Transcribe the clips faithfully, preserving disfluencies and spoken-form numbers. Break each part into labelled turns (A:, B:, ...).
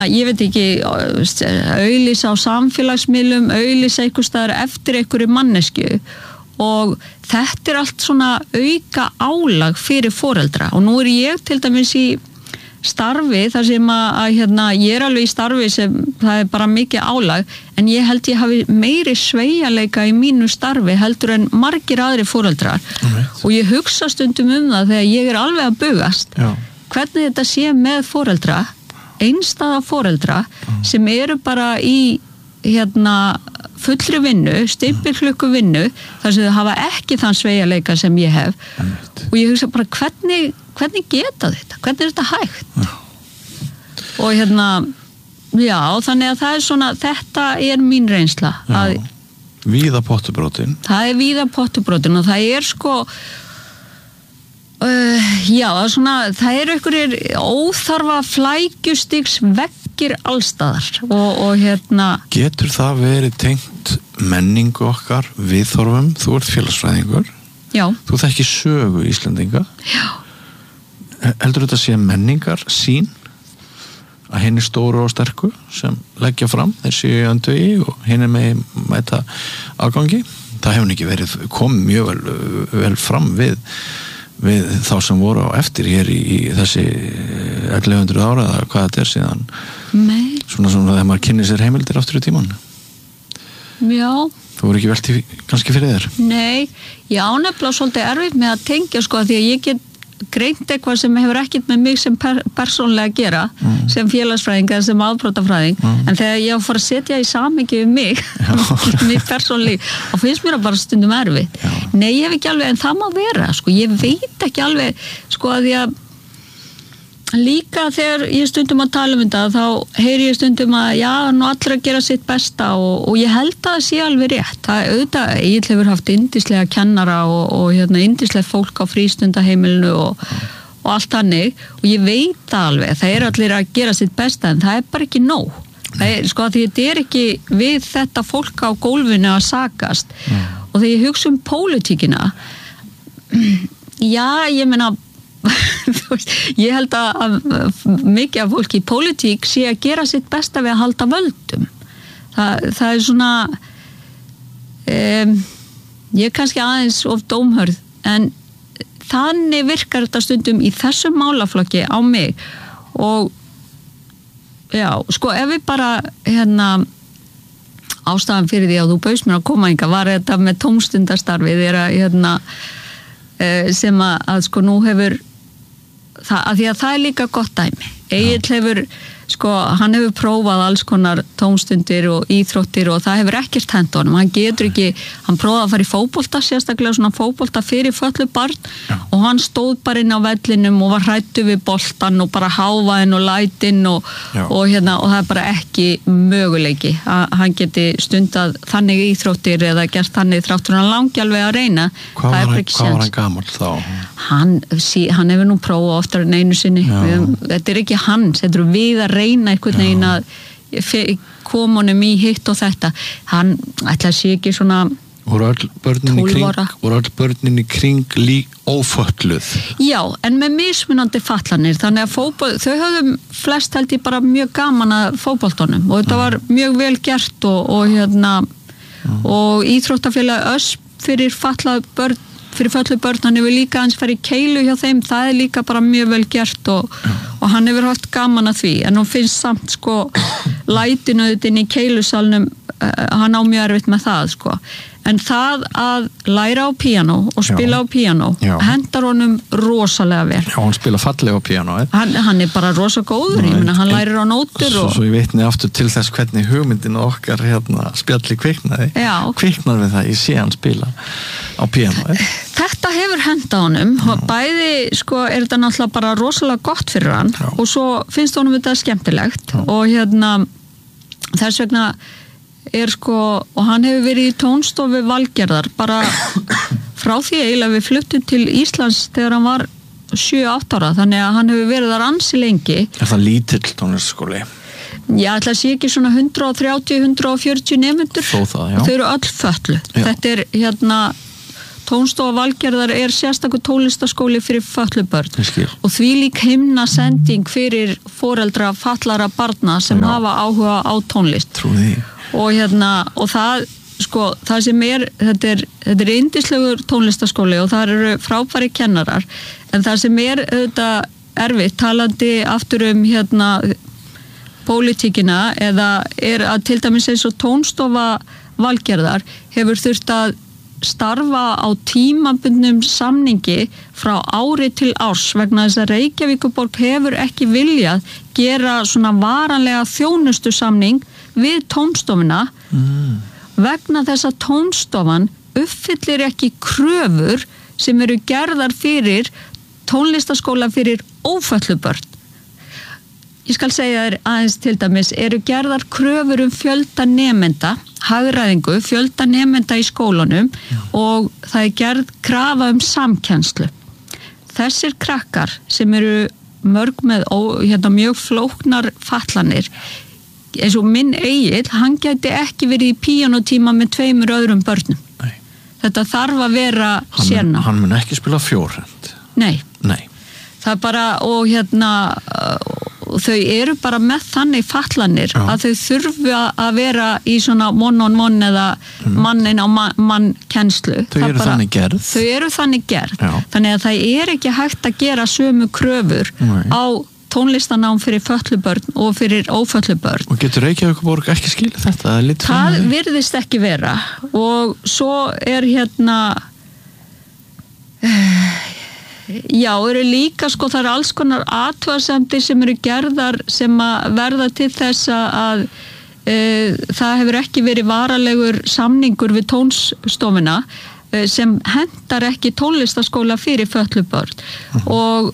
A: ég veit ekki, auglýsa á samfélagsmiðlum, auglýsa einhvers staðar eftir einhverju mannesku og þetta er allt svona auka álag fyrir foreldra og nú er ég til dæmis í starfi þar sem að, að hérna, ég er alveg í starfi sem það er bara mikið álag en ég held ég hafi meiri sveigjanleika í mínu starfi heldur en margir aðri foreldrar right. og ég hugsa stundum um það þegar ég er alveg að bugast Já. Hvernig þetta sé með foreldra einstæða foreldra mm. sem eru bara í hérna fullri vinnu, stimpilklukku vinnu þar sem þau hafa ekki þann sveigjanleika sem ég hef mm. og ég hugsa bara hvernig, hvernig geta þetta hvernig er þetta hægt mm. og hérna já, þannig að það er svona þetta er mín reynsla að,
B: víða pottubrotin
A: það er víða pottubrotin og það er sko Uh, já, svona, það eru einhverjir óþarfa flækjustigs veggir allstaðar og, og hérna
B: Getur það verið tengt menningu okkar viðhorfum, þú ert félagsfræðingur
A: Já
B: Þú þekkir sögu Íslendinga
A: Já
B: Heldur þetta sé menningar sín að henni stóru og sterku sem leggja fram þessi öndvegi og henni með mæta afgangi það hefur ekki verið komið mjög vel, vel fram við við þá sem voru á eftir hér í, í þessi ellefu hundruð ára eða hvað þetta er síðan
A: Nei.
B: svona svona þegar maður kynni sér heimildir aftur í tíman
A: Já
B: Þú voru ekki velti kannski fyrir þér
A: Nei, já nefnilega svolítið erfitt með að tengja sko því að ég get greint eitthvað sem hefur ekkert með mig sem per, persónlega að gera mm. sem félagsfræðing eða sem afbrotafræðing mm. en þegar ég fór að setja í samhengi við mig mig persónlega og finnst mér að bara stundum erfitt Já. Nei, ég hef ekki alveg, en það má vera sko, ég veit ekki alveg sko að því að líka þegar ég stundum að tala um þetta þá heyri ég stundum að já, nú allir að gera sitt besta og, og ég held að það sé alveg rétt það er auðvitað, ég hefur haft yndislega kennara og, og hérna yndislega fólk á frístundaheimilinu og, og allt hannig og ég veit það alveg það er allir að gera sitt besta en það er bara ekki nóg það er, sko að því þetta er ekki við þetta fólk á gólfinu að sakast mm. og þegar ég hugsa um pólitíkina já, ég meina ég held að mikið af fólki í pólitík sé að gera sitt besta við að halda völdum það, það er svona um, ég er kannski aðeins of dómhörð en þannig virkar þetta stundum í þessum málaflokki á mig og já, sko ef við bara hérna ástæðan fyrir því að þú baust mér að koma inga var þetta með tómstundastarfið er að hérna sem að, að sko nú hefur það, að því að það er líka gott dæmi Egill hefur, sko, hann hefur prófað alls konar tómstundir og íþróttir og það hefur ekkert hent honum hann getur ekki, hann prófaði að fara í fótbolta sérstaklega svona fótbolta fyrir fötlu barn Já. Og hann stóð bara inn á vellinum og var hræddur við boltan og bara háfaðinn og lætinn og, og hérna, og það er bara ekki möguleiki að hann geti stundað þannig íþróttir eða gert þannig þráttur hann langi alveg að reyna
B: Hvað var, hann, hvað var hann gamall þá?
A: Hann, sí, hann hefur nú prófað oftar en einu sinni við, þetta er ekki hans, þetta eru við að reyna einhvern veginn að koma honum í hitt og þetta hann ætla að sé ekki svona
B: voru öll börnin í kring voru öll börnin í kring lík ófötluð
A: já, en með mismunandi fatlanir þannig að fótbol, þau höfðum flest held ég bara mjög gaman að fótboltanum og þetta var mjög vel gert og, og hérna mm. og íþróttafélag ösp fyrir fatlað börn fyrir föllu börn, hann hefur líka hans farið í keilu hjá þeim, það er líka bara mjög vel gert og, og hann hefur haft gaman að því, en hún finnst samt sko lætinu þetta inn í keilusalnum uh, hann á mjög erfitt með það sko, en það að læra á píanó og spila já. Á píanó já. Hendar honum rosalega vel
B: já, hann spila fallega á píanó eh?
A: hann, hann er bara rosa góður, ég meina hann en, lærir á nótur
B: svo,
A: og...
B: svo ég vitni aftur til þess hvernig hugmyndin okkar hérna spjalli kviknaði
A: já.
B: Kviknar við það, ég sé hann spila á píanó eh?
A: Þetta hefur hendað honum og bæði sko er þetta náttúrulega bara rosalega gott fyrir hann já. Og svo finnst honum þetta skemmtilegt já. Og hérna þess vegna er sko, og hann hefur verið í tónstofu Valgerðar bara frá því eiginlega við fluttum til Íslands þegar hann var sjö átta ára, þannig að hann hefur verið þar ansi lengi.
B: Er það lítill tónlistaskóli?
A: Já, ætla að sé ekki svona hundrað þrjátíu til hundrað fjörutíu nemendur.
B: Þó það, já.
A: Þau eru öll fötluð. Þetta er hérna Tónstofa Valgerðar er sérstakur tónlistaskóli fyrir fötluð börn og þvílík himna sending fyrir foreldra fatlara barna sem Já. hafa áhuga á tónlist.
B: Trúði.
A: Og hérna, og það sko, það sem er, þetta er þetta er yndislegur tónlistaskóli og það eru frábæri kennarar, en það sem er auðvitað erfitt, talandi aftur um hérna pólitíkina, eða er að til dæmis eins og Tónstofa Valgerðar hefur þurft að starfa á tímabundnum samningi frá ári til árs vegna þess að Reykjavíkurborg hefur ekki viljað gera svona varanlega þjónustu samning við tónstofuna mm. vegna þess að tónstofan uppfyllir ekki kröfur sem eru gerðar fyrir tónlistaskóla fyrir ófötluð börn. Ég skal segja þér aðeins til dæmis, eru gerðar kröfur um fjölda nemenda, hagræðingu, fjölda nemenda í skólanum Já. Og það er gerð krafa um samkennslu. Þessir krakkar sem eru mörg með ó, hérna, mjög flóknar fatlanir, eins og minn Egill, hann gæti ekki verið í píanótíma með tveimur öðrum börnum. Nei. Þetta þarf að vera sérna.
B: Hann mun ekki spila fjórhend.
A: Nei.
B: Nei.
A: Það er bara, og hérna og þau eru bara með þannig fatlanir Já. Að þau þurfu að vera í svona one-on-one eða mm. mannin á mann, mann kennslu.
B: Þau eru bara, þannig gerð.
A: Þau eru þannig gerð.
B: Já.
A: Þannig að það er ekki hægt að gera sömu kröfur Nei. Á tónlistanám fyrir fötluð börn og fyrir ófötluð börn.
B: Og getur Reykjavíkurborg ekki skilja þetta? Það,
A: það virðist ekki vera og svo er hérna Já, eru líka sko, það eru alls konar athugasemdir sem eru gerðar sem að verða til þess að e, það hefur ekki verið varalegur samningur við tónstofuna e, sem hendar ekki tónlistaskóla fyrir fötluð börn uh-huh.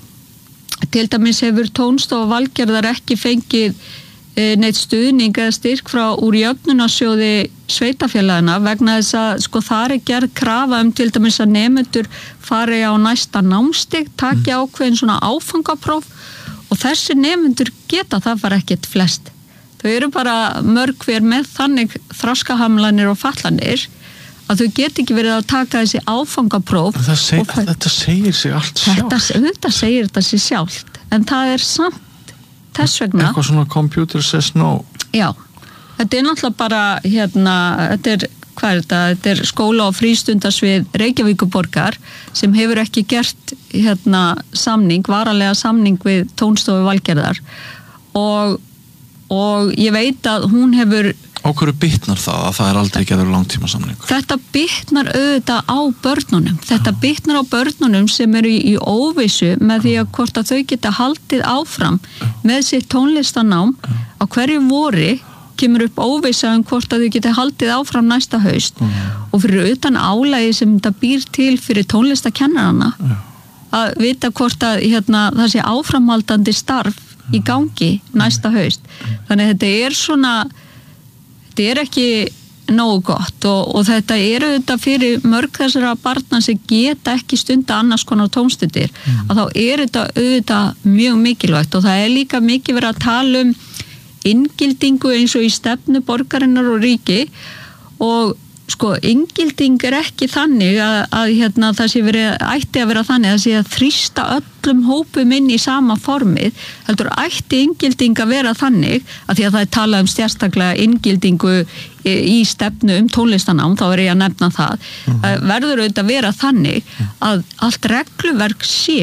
A: og til dæmis hefur Tónstofa Valgerðar ekki fengið e, neitt stuðning eða styrk frá úr jöfnunarsjóði sveitafélagana vegna þess að sko þar er gerð krafa um til dæmis að nemendur fari á næsta námstig, taki mm. ákveðin svona áfangapróf og þessi nemendur geta það bara ekkert flest. Þau eru bara mörg hver með þannig þroskahamlanir og fallanir að þau get ekki verið að taka þessi áfangapróf.
B: Seg, og, þetta segir sig allt sjálft.
A: Þetta, þetta segir þetta sig sjálft, en það er samt þess vegna.
B: Eitthvað svona computer says no.
A: Já. Þetta er náttúrulega bara, hérna, þetta er, hvað er þetta? Þetta er skóla- og frístundarsvið Reykjavíkurborgar sem hefur ekki gert, hérna, samning, varalega samning við Tónstofu Valgerðar og, og ég veit að hún hefur...
B: Á hverju bitnar það að það er aldrei gerður langtíma samningur?
A: Þetta bitnar auðvitað á börnunum. Þetta Já. Bitnar á börnunum sem eru í, í óvissu með því að hvort að þau geta haldið áfram Já. Með sitt tónlistanám Já. Á hverju vori kemur upp óvissa um hvort að þau geti haldið áfram næsta haust mm. og fyrir utan álægi sem þetta býr til fyrir tónlistakennarana mm. að vita hvort að hérna, það sé áframhaldandi starf mm. í gangi næsta haust. Mm. Þannig að þetta er svona, þetta er ekki nógu gott og, og þetta er auðvitað fyrir mörg þessara barna sem geta ekki stunda annars konar tónstundir mm. að þá er þetta auðvitað mjög mikilvægt og það er líka mikið verið að tala um inngildingu eins og í stefnu borgarinnar og ríki og sko inngilding er ekki þannig að, að hérna, það sé verið, ætti að vera þannig að það sé að þrýsta öllum hópum inn í sama formið, heldur ætti inngilding að vera þannig að því að það er talað um sérstaklega inngildingu í, í stefnu um tónlistanám, þá er ég að nefna það, mm. verður auðvitað að vera þannig að allt regluverk sé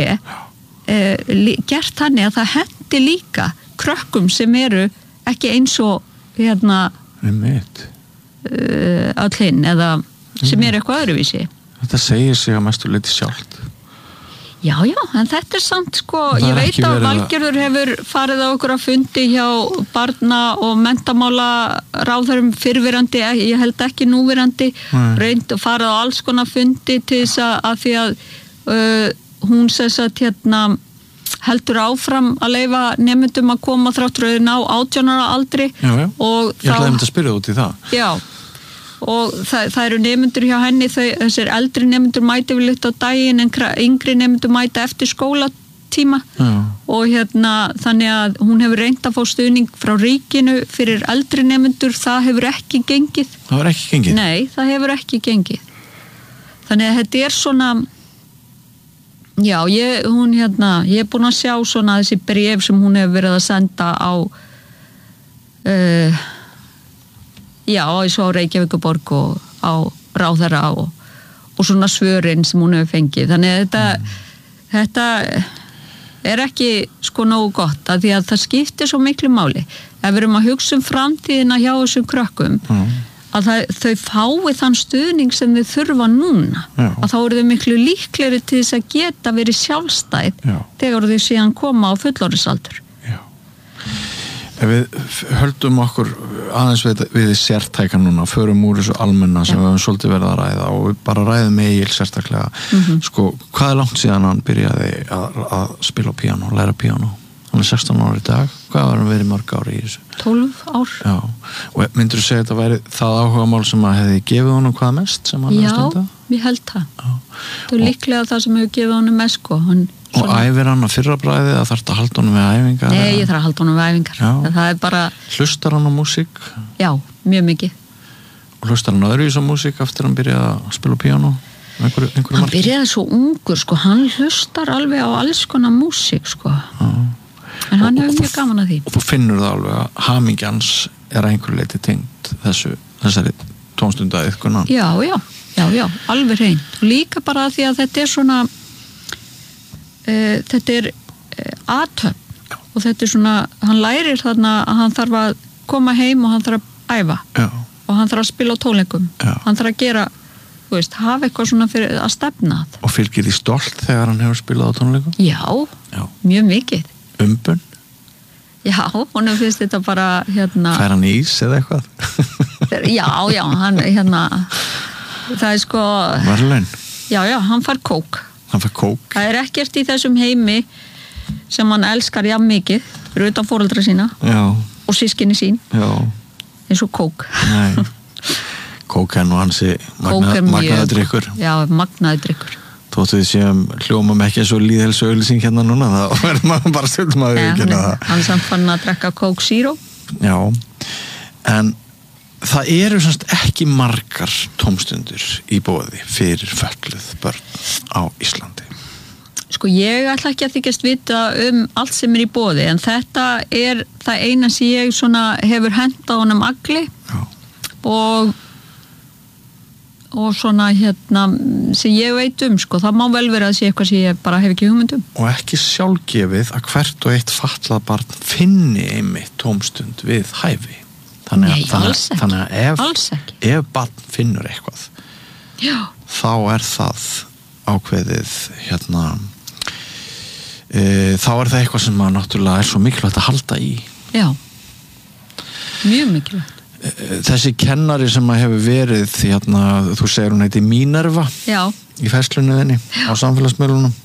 A: eh, gert þannig að það hendi líka krökkum sem eru ekki eins og hérna uh, all hinn eða sem er eitthvað öðruvísi.
B: Þetta segir sig að mestu leyti sjálft.
A: Já, já, en þetta er samt sko, ég veit að Valgerður hefur farið á okkur að fundi hjá barna og menntamála ráðherrum fyrrverandi, ég held ekki núverandi, reynd og farið á alls konar fundi til þess að, að því að uh, hún sess að hérna heldur áfram að leyfa nemendum að koma þráttur að ná átjánara aldri
B: já, já. Og ég ætlaði að spyrja út í það
A: já, og það, það eru nemendur hjá henni þau, þessir eldri nemendur mæti við litt á daginn en yngri nemendur mæti eftir skólatíma já. Og hérna þannig að hún hefur reynt að fá stuðning frá ríkinu fyrir eldri nemendur, það hefur ekki gengið
B: það hefur ekki gengið?
A: Nei, það hefur ekki gengið þannig að þetta er svona já, ég, hún hérna ég er búin að sjá svona þessi bréf sem hún hefur verið að senda á uh, já, eins og á Reykjavíkurborg og á ráðherra og, og svona svörin sem hún hefur fengið, þannig að þetta mm. þetta er ekki sko nógu gott að því að það skiptir svo miklu máli ef við erum að hugsa um framtíðina hjá þessum krökkum mm. að það, þau fái þann stuðning sem þau þurfa núna Já. Að þá eru þau miklu líklegri til þess að geta verið sjálfstæð Já. Þegar þau síðan koma á fullorðinsaldur.
B: Já. Ef við höldum okkur aðeins við, við sértæka núna, förum úr þessu almenna sem Já. Við höfum svolítið verið að ræða og við bara ræðum Egil sérstaklega mm-hmm. sko, hvað er langt síðan hann byrjaði að, að spila á píanó, læra píanó? Hann er sextán ára í dag, hvað var hann verið mörg ári í þessu?
A: tólf ár.
B: Já, og myndir þú segja að þetta væri það áhugamál sem að hefði gefið honum hvað mest sem hann
A: Já,
B: hefði stundað?
A: Já, ég held það. Það er líklega það sem hefur gefið honum mest sko. Hann,
B: og svona... æfir hann á fyrra bragði að þarf að halda honum við æfingar?
A: Nei, ég þarf að halda honum við æfingar. Það er bara...
B: Hlustar hann á músík?
A: Já, mjög mikið.
B: Og hlustar hann öðru í svo músík eftir hann byrjaði að spila píanó? Einhverju, einhverju
A: hann byrjaði svo ungur sko, hann hlustar alveg á alls konar músík sko. Já. En hann hefur mjög gaman að því.
B: Og þú finnur það alveg að hamingjans er einhverju leiti tengt þessu, þessari tónstundaiðkunan.
A: Já, já, já, já, alveg hrein. Og líka bara því að þetta er svona, uh, þetta er uh, athöfn. Og þetta er svona, hann lærir þarna að hann þarf að koma heim og hann þarf að æfa. Já. Og hann þarf að spila á tónleikum. Já. Hann þarf að gera, þú veist, hafa eitthvað svona fyrir að stefna.
B: Og fylgir því stolt þegar hann hefur spilað á tónleikum?
A: Já, já. Mjög mikið.
B: Umbun?
A: Já, honum finnst þetta bara hérna...
B: Fær hann ís eða eitthvað?
A: Já, já, hann hérna það er sko...
B: Verðlaun?
A: Já, já, hann fær kók.
B: Hann fær kók?
A: Það er ekkert í þessum heimi sem hann elskar jafn mikið fyrir utan foreldra sína já. Og systkini sín já. Eins og kók. Nei.
B: Kók er nú hansi magnaður drykkur.
A: Já, magnaður drykkur.
B: Þóttu við séum hljómum ekki eins og lýðhelsu auglýsing hérna núna, þá verður maður bara stundum að viðurkenna það.
A: Hann samt fann að drekka Coke Zero.
B: Já, en það eru semst ekki margar tómstundir í boði fyrir fötluð börn á Íslandi.
A: Sko ég ætla ekki að þykjast vita um allt sem er í boði, en þetta er það eina sem ég svona hefur hendað honum agli Já. og og svona hérna sem ég veit um sko, það má vel vera að sé eitthvað sem ég bara hef ekki hugmynd um.
B: Og ekki sjálfgefið að hvert og eitt fatlað barn finni einmitt tómstund við hæfi. Þannig að,
A: Nei,
B: þannig,
A: alls ekki.
B: Þannig að ef,
A: alls ekki.
B: Ef barn finnur eitthvað Já. Þá er það ákveðið hérna e, þá er það eitthvað sem maður náttúrulega er svo mikilvægt að halda í.
A: Já, mjög mikilvægt.
B: Þessi kennari sem að hefur verið hérna, þú segir hún heiti Mínerva Já. Í færslunni þinni á samfélagsmiðlunum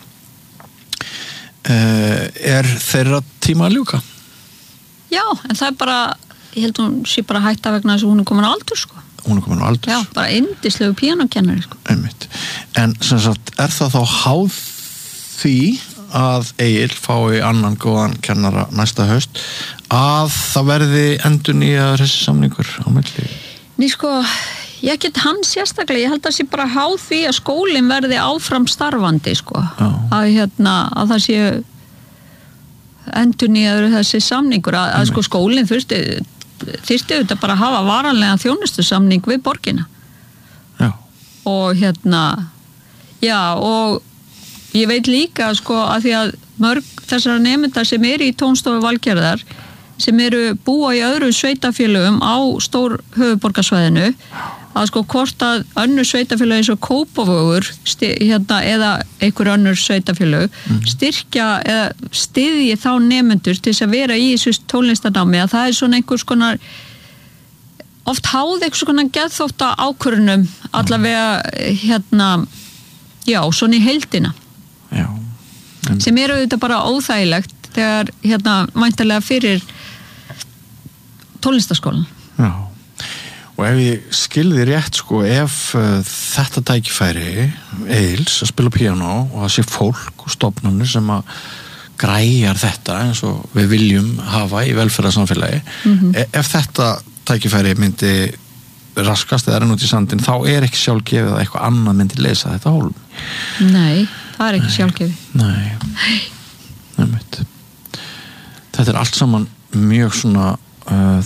B: er þeirra tíma að ljúka?
A: Já, en það er bara ég held hún sé bara hætta vegna þess að hún er komin á aldur sko.
B: Hún er komin á aldur?
A: Já, bara yndislegu píanókennari sko.
B: Einmitt. En sem sagt, er það þá háð því að Egil fái annan góðan kennara næsta haust að það verði endurnýjaður þessi samningur á milli?
A: Ný sko, ég get hann sérstaklega, ég held að sé bara háð því að skólinn verði áfram starfandi sko, Já. að hérna að það sé endurnýjaður þessi samningur að, að sko skólinn þurfti þyrfti auðvitað bara að hafa varanlega þjónustusamning við borgina. Já. Og hérna já og ég veit líka sko að því að mörg þessara nemyndar sem eru í tónstofu Valgerðar sem eru búa í öðru sveitafélögum á stór höfuðborgarsvæðinu að sko hvort að önnur sveitafélög eins og Kópavogur hérna, eða einhver önnur sveitafélög mm. styrkja eða styðji þá nemyndur til þess að vera í þessu tónlistarnámi að það er svona einhvers konar oft háð einhvers konar geðþótta ákvörunum allavega hérna já, svona í heildina Já, en... sem eru auðvitað bara óþægilegt þegar hérna væntanlega fyrir tónlistarskólan.
B: Já, og ef ég skilði rétt sko, ef uh, þetta tækifæri Egils að spila píanó og það sé fólk og stofnanir sem að græjar þetta eins og við viljum hafa í velferðarsamfélagi, mm-hmm. ef þetta tækifæri myndi raskast eða renn út í sandin, þá er ekki sjálfgefið að eitthvað annað myndi leysa þetta hólm.
A: Nei, það er ekki sjálfgefið.
B: Nei. Nei. Þetta er allt saman mjög svona uh,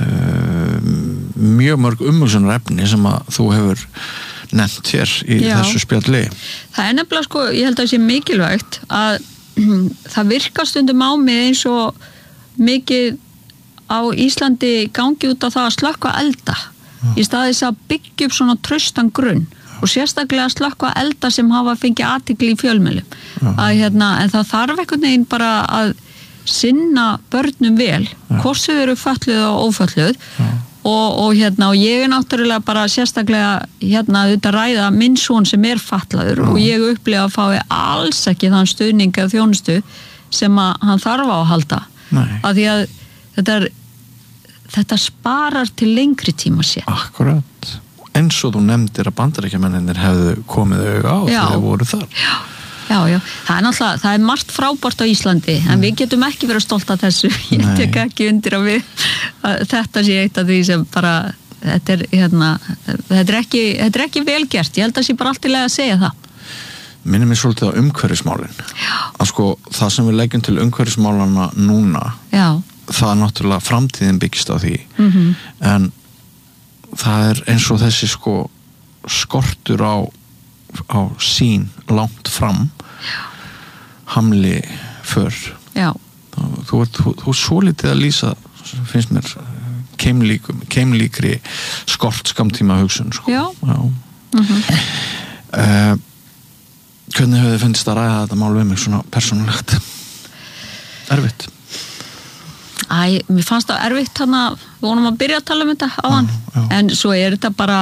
B: mjög mörg umhugsunar efni sem að þú hefur nefnt hér í Já. Þessu spjalli.
A: Það er nefnilega sko, ég held að það sé mikilvægt að það virkar stundum á mig eins og mikið á Íslandi gangi út á það að slökkva elda Já. Í staðis að byggja upp svona traustan grunn Já. Og sérstaklega að slökkva elda sem hafa fengið athygli í fjölmiðlum að hérna, en það þarf einhvern veginn bara að sinna börnum vel hvort þau eru fötluð og ófötluð og, og hérna og ég er náttúrulega bara sérstaklega hérna auðvitað ræða minn son sem er fatlaður Já. Og ég upplifa að fái alls ekki þann stuðning eða þjónustu sem að hann þarf á að halda að því að þetta, er, þetta sparar til lengri tíma sér.
B: Akkurat. Eins og þú nefndir að bandaríkjamennir hefðu komið auga á þegar þau voru þar.
A: Já. Já, já, það er náttúrulega, það er margt frábært á Íslandi, en mm. við getum ekki verið stolt af þessu, ég
B: Nei.
A: tek ekki undir að við, að þetta sé eitt af því sem bara, þetta er, hérna, þetta er ekki, þetta er ekki vel gert, ég held að sé bara allt í lagi að segja það.
B: Minnir mér svolítið á umhverfismálin,
A: já.
B: Að sko, það sem við leggjum til umhverfismálana núna,
A: já.
B: Það er náttúrulega framtíðin byggist á því,
A: mm-hmm.
B: en það er eins og þessi sko skortur á á sín langt fram Já. Hamli för
A: Já.
B: þú ert þú, þú svo litið að lýsa finnst mér keimlíkum, keimlíkri skort skamtíma hugsun sko.
A: Já.
B: Já.
A: Mm-hmm.
B: Uh, hvernig hefur þið finnst að ræða þetta mál við mig svona persónulegt erfitt?
A: Æ, mér fannst það erfitt hann að við vonum að byrja að tala um þetta áðan en svo er þetta bara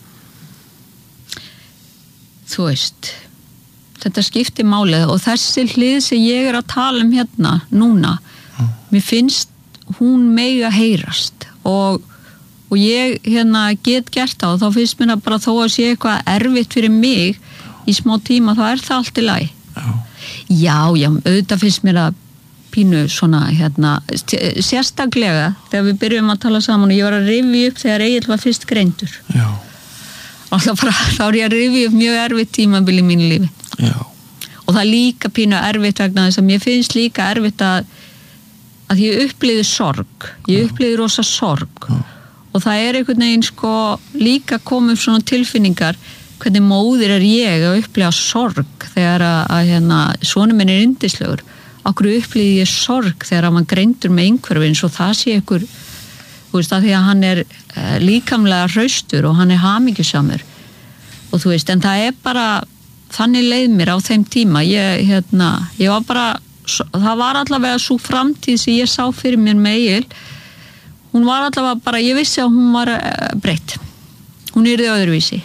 A: þú veist þetta skiptir málið og þessi hlið sem ég er að tala um hérna núna mm. mér finnst hún mega heyrast og, og ég hérna get gert það og þá finnst mér að bara þó að sé eitthvað erfitt fyrir mig í smá tíma þá er það allt í lagi já, já, já auðvitað finnst mér að pínu svona hérna sérstaklega þegar við byrjum að tala saman og ég var að rifja upp þegar Egill var fyrst greindur
B: já
A: Bara, þá er ég að rifja upp mjög erfitt tímabil í mínu lífi
B: Já.
A: Og það er líka pínu erfitt vegna þess að mér finnst líka erfitt að að ég upplýði sorg ég upplýði rosa sorg
B: Já.
A: Og það er einhvern veginn sko líka komið svona tilfinningar hvernig móðir er ég að upplýða sorg þegar að, að hérna, sonur minn er yndislegur okkur upplýði ég sorg þegar að maður greindur með einhverju eins og það sé einhver þú veist að því að hann er uh, líkamlega hraustur og hann er hamingjusamur og þú veist en það er bara þannig leið mér á þeim tíma ég, hérna, ég var bara það var allavega svo framtíð sem ég sá fyrir mér með Egill hún var allavega bara, ég vissi að hún var uh, breytt hún yrði öðruvísi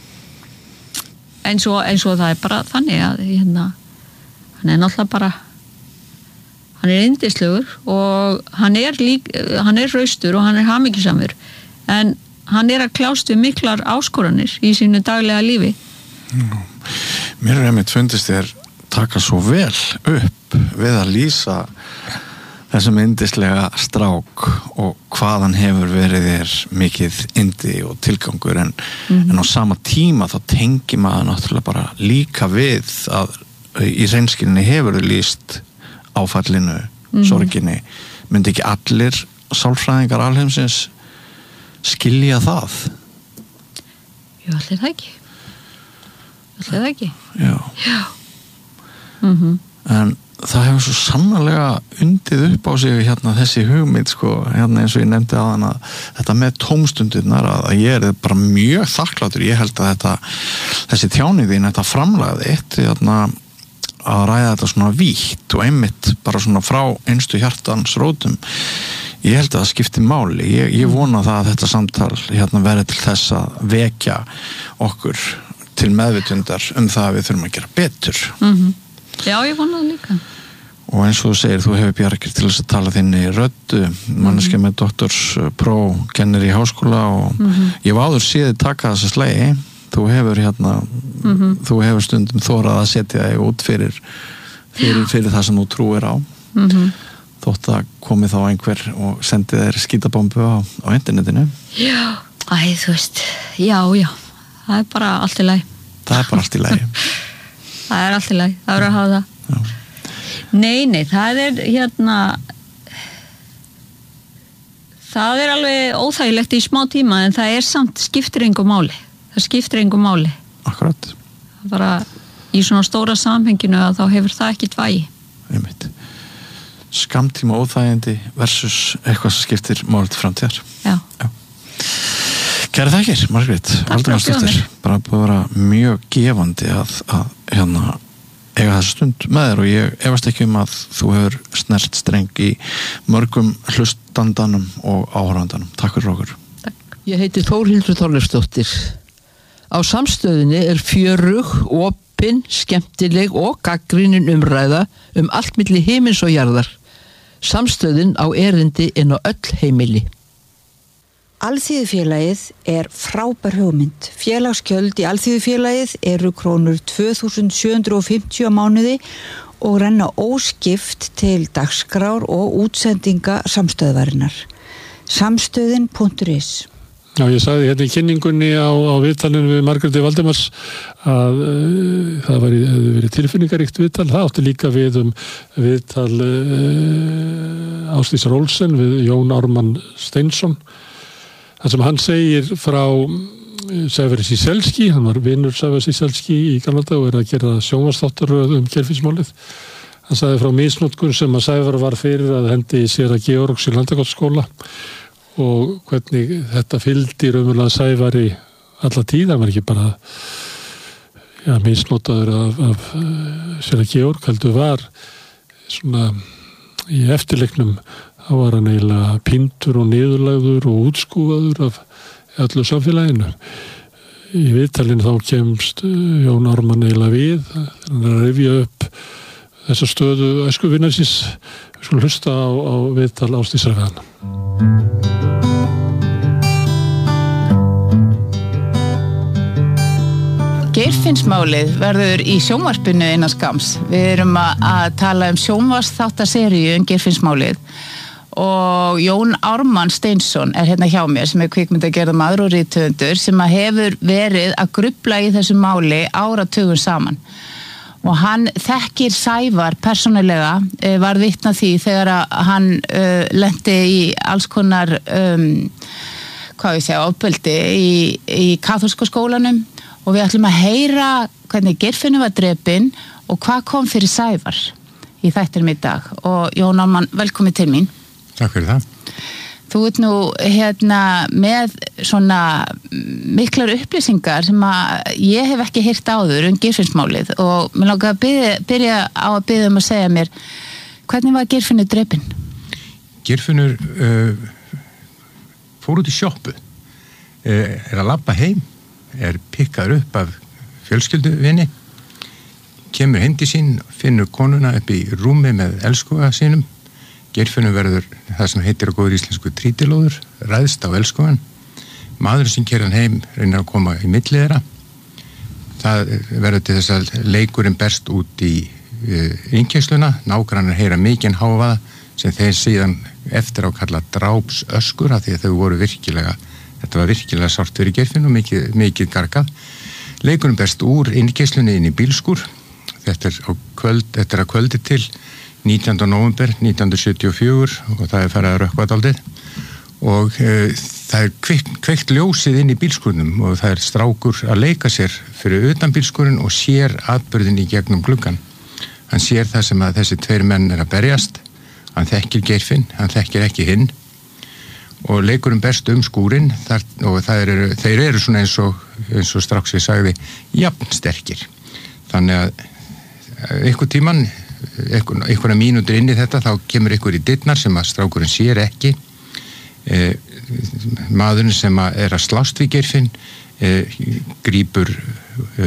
A: eins og, eins og það er bara þannig að hérna, hann er náttúrulega bara hann er yndislegur og hann er, lík, hann er hraustur og hann er hamingjusamur en hann er að kljást við miklar áskoranir í sínu daglega lífi.
B: Nú, mér er einmitt fundist þér taka svo vel upp við að lýsa þessum yndislega strák og hvað hann hefur verið þér mikið yndi og tilgangur en, mm-hmm. en á sama tíma þá tengi maður náttúrulega bara líka við að í reynskilni hefur þau lýst áfallinu, mm-hmm. sorginni myndi ekki allir sálfræðingar alheimsins skilja það?
A: Jú, allir það ekki allir það ekki
B: Já,
A: Já. Mm-hmm.
B: En það hefur svo sannarlega undið upp á sig hérna þessi hugmynd sko, hérna eins og ég nefndi aðan að þetta með tómstundirnar að, að ég er bara mjög þakklátur, ég held að þetta þessi tjániðin, þetta framlagði eitt hérna að ræða þetta svona vítt og einmitt bara svona frá einstu hjartans rótum ég held að það skipti máli ég, ég vona það að þetta samtal hérna verði til þess að vekja okkur til meðvitundar um það að við þurfum að gera betur
A: mm-hmm. Já, ég vona það líka
B: og eins og þú segir, þú hefur bjargir til þess að tala þinni röddu, manneskja með doktorspróf, kennir í háskóla og
A: mm-hmm.
B: ég var áður síði taka þessa slegi þú hefur hérna mm-hmm. þú hefur stundum þórað að setja þig út fyrir, fyrir, fyrir það sem þú trúir á
A: mm-hmm.
B: þótt að komi þá einhver og sendi þér skítabombu á, á internetinu
A: Já. Æ, þú veist, já, já það er bara allt í lagi
B: það er bara allt í lagi
A: það er allt í lagi, það verður að hafa það já. Nei, nei, það er hérna það er alveg óþægilegt í smá tíma en það er samt skiptir engu máli það skiptir engu máli
B: Akkurat
A: bara í svona stóra samhenginu að þá hefur það ekkit vægi
B: Einmitt. Skammtíma óþægindi versus eitthvað sem skiptir máli til framtíðar
A: Já,
B: já. Kæra þakkir, Margrét
A: Valdimarsdóttir.
B: Bara búið að vera mjög gefandi að, að hérna eiga þessa stund með þér og ég efast ekki um að þú hefur snert streng í mörgum hlustandanum og áhorfandanum. Takk fyrir okkur.
A: Takk.
C: Ég heiti Þórhildur Þorleifsdóttir. Á samstöðinni er fjörug, opin, skemmtileg og gagnrýnin umræða um allt milli himins og jarðar. Samstöðin á erindi inn á öll heimili.
D: Alþýðufélagið er frábær hugmynd. Félagsgjöld í Alþýðufélagið eru krónur tvö þúsund sjö hundruð fimmtíu á mánuði og renna óskipt til dagskrár og útsendinga samstöðvarinnar. Samstöðin punktur is.
E: Já, ég sagði hérna í kynningunni á, á viðtalinu við Margréti Valdimars að uh, það var verið tilfinningaríkt viðtal. Það átti líka við um viðtal uh, Ásdísar Olsen við Jón Ármann Steinsson. Það sem hann segir frá Sævari Síselski, hann var vinur Sævari Síselski í Kanada og er að gera sjónvarpsþáttaröð um Geirfinnsmálið. Hann sagði frá misnotkun sem að Sævar var fyrir að hendi séra Georgs í Landakotsskóla og hvernig þetta fylgdi raunverulega Sævari alla tíð, hann var ekki bara ja, misnotaður af, af séra Georg, heldur var svona í eftirleiknum þá var hann eiginlega píntur og niðurlagður og útskúfaður af öllu samfélaginu. Í viðtalinu þá kemst Jón Ármann eiginlega við, hann er að rifja upp þessa stöðu æskuvinnarsins. Við skulum hlusta á, á viðtal Ásdísar við hana.
F: Geirfinnsmálið verður í sjónvarpinu innan skams. Við erum að, að tala um sjónvarpsþáttaseríu um Geirfinnsmálið og Jón Ármann Steinsson er hérna hjá mér sem er kvikmyndagerðarmaður og rithöfundur sem að hefur verið að grufla í þessu máli áratugum saman. Og hann þekkir Sævar persónulega, eh, var vitna því þegar að hann uh, lenti í alls konar um, hvað ég segja, ofbeldi í, í kaþólska skólanum og við ætlum að heyra hvernig Geirfinnur var drepinn og hvað kom fyrir Sævar í þættinum í dag. Og Jón Ármann, velkomin til mín.
G: Takk fyrir það.
F: Þú ert nú hérna með svona miklar upplýsingar sem að ég hef ekki heyrt áður um Geirfinnsmálið og mér langar að byrja, byrja á að byrja um að segja mér hvernig var Geirfinnur drepinn?
G: Geirfinnur uh, fór út í sjoppu, uh, er að labba heim, er pikkaður upp af fjölskylduvinni, kemur heim til sín, finnur konuna upp í rúmi með elskuga sínum. Geirfinnur verður það sem heitir á góður íslensku trítilóður, ræðst á elskugan. Maður sem keyrir hann heim reynir að koma í milli þeirra. Það verður til þess að leikurinn berst út í uh, innkeysluna, nágrannar heyra mikinn hávaða sem þeir síðan eftir á kalla drápsöskur af því að þau voru virkilega, þetta var virkilega sárt fyrir Geirfinn og mikið, mikið gargað. Leikurinn berst úr innkeyslunni inn í bílskúr. Þetta er á kvöld, þetta er að kvöldi til nítjánda nóvember nítján hundruð sjötíu og fjögur og það er farið að rökkva dálítið og e, það er kveikt, kveikt ljósið inn í bílskúrnum og það er strákur að leika sér fyrir utan bílskúrin og sér atburðin í gegnum gluggan. Hann sér það sem að þessi tveir menn er að berjast, hann þekkir Geirfinn, hann þekkir ekki hinn og leikurinn berst um skúrin þar, og það eru, þeir eru svona eins og, eins og strax ég sagði jafn sterkir. Þannig að einhver tíman einhverja mínútur inn í þetta þá kemur einhver í dyrnar sem að strákurinn sér ekki e, maðurinn sem að er að slást við Geirfinn e, grípur e,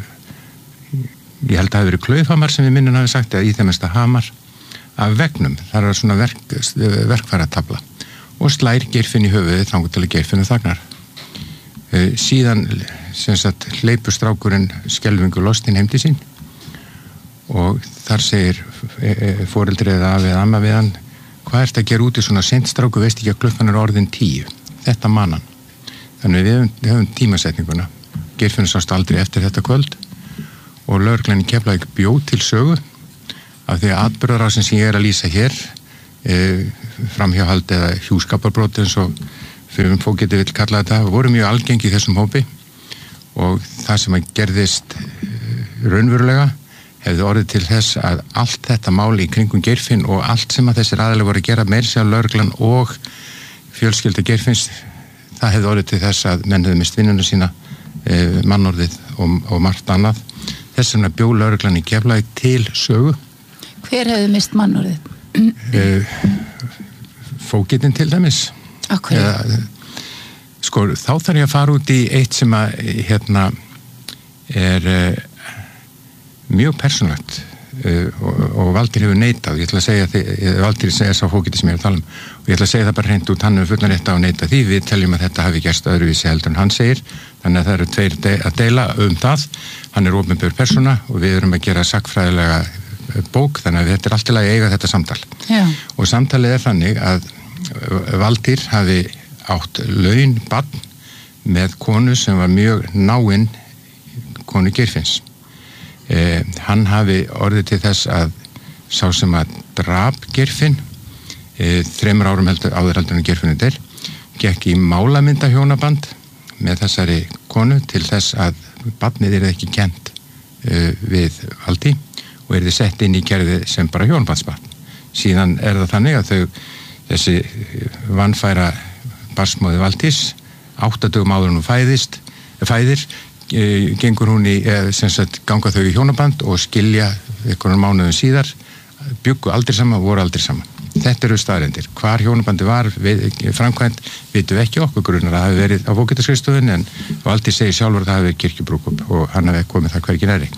G: ég held að það hafi verið klaufhamar sem við minnum hafi sagt eða í þeim mesta hamar af vegnum, það er svona verk, verkfæratabla og slær Geirfinn í höfuðið þangur til að Geirfinnur þagnar e, síðan sem sagt hleypur strákurinn skelfingu lostinn heim til sín og þar segir foreldrið eða afi eða amma við hann hvað ertu að gera úti svona seint stráku, veist ekki að klukkan er orðin tíu þetta man hann Þannig við höfum, við höfum tímasetninguna. Geirfinnur sást aldrei eftir þetta kvöld og lögreglan í Keflavík bjó til sögu af því að atburðarásin sem ég er að lýsa hér e, framhjáhald eða hjúskaparbrot eins og fyrir fólk geti vill kalla þetta, voru mjög algengi í þessum hópi og það sem að gerðist raunverulega hefði orðið til þess að allt þetta máli í kringum Geirfinn og allt sem að þessir aðalega voru að gera meira sér lögreglan og fjölskylda Geirfinns, það hefði orðið til þess að menn hefði mist vinnuna sína, eh, mannorðið og, og margt annað. Þess vegna bjó lögreglan í Keflavík til sögu.
F: Hver hefði mist mannorðið?
G: Eh, fógetinn til dæmis.
F: Okay.
G: Eða, sko, þá þarf ég að fara út í eitt sem að hérna er eh, mjög persónlegt uh, og, og Valtýr hefur neitað. Ég ætla að segja því, Valtýr segja sá fókiti sem ég er að tala um og ég ætla að segja það bara hreint út, hann hefur fullan rétt á að neita því, við teljum að þetta hafi gerst öðruvísi heldur en hann segir, þannig að það eru tveir de að deila um það. Hann er opinber persóna og við erum að gera sagnfræðilega bók, þannig að þetta er allt í lagi að eiga þetta samtal.
F: Já. Og
G: samtalið er þannig að Valtýr hafi átt laun barn með konu sem var mjög náinn konu Geirfinns. Eh, hann hafi orðið til þess að sá sem að drap Geirfinn eh, þremur árum heldur, áður heldur en Geirfinnur deyr, gekk í málamynda hjónaband með þessari konu til þess að barnið er ekki kennt eh, við Valtý og er þið sett inn í kerfið sem bara hjónabandsbarn. Síðan er það þannig að þau þessi vanfæra barsmóði Valtýs áttadögum áður en hún fæðist fæðir gengur hún í, sem sagt, ganga þau í hjónaband og skilja einhvern mánuðum síðar, bjuggu aldrei saman, voru aldrei saman. Þetta eru staðreyndir. Hvar hjónabandi var við, framkvæmt, vitum við ekki, okkur grunar að hafi verið á bókitaskristofunni en Valtýr segir sjálfur að það hafi verið kirkjubrúkup og hann hafi komið það hvergi nærri.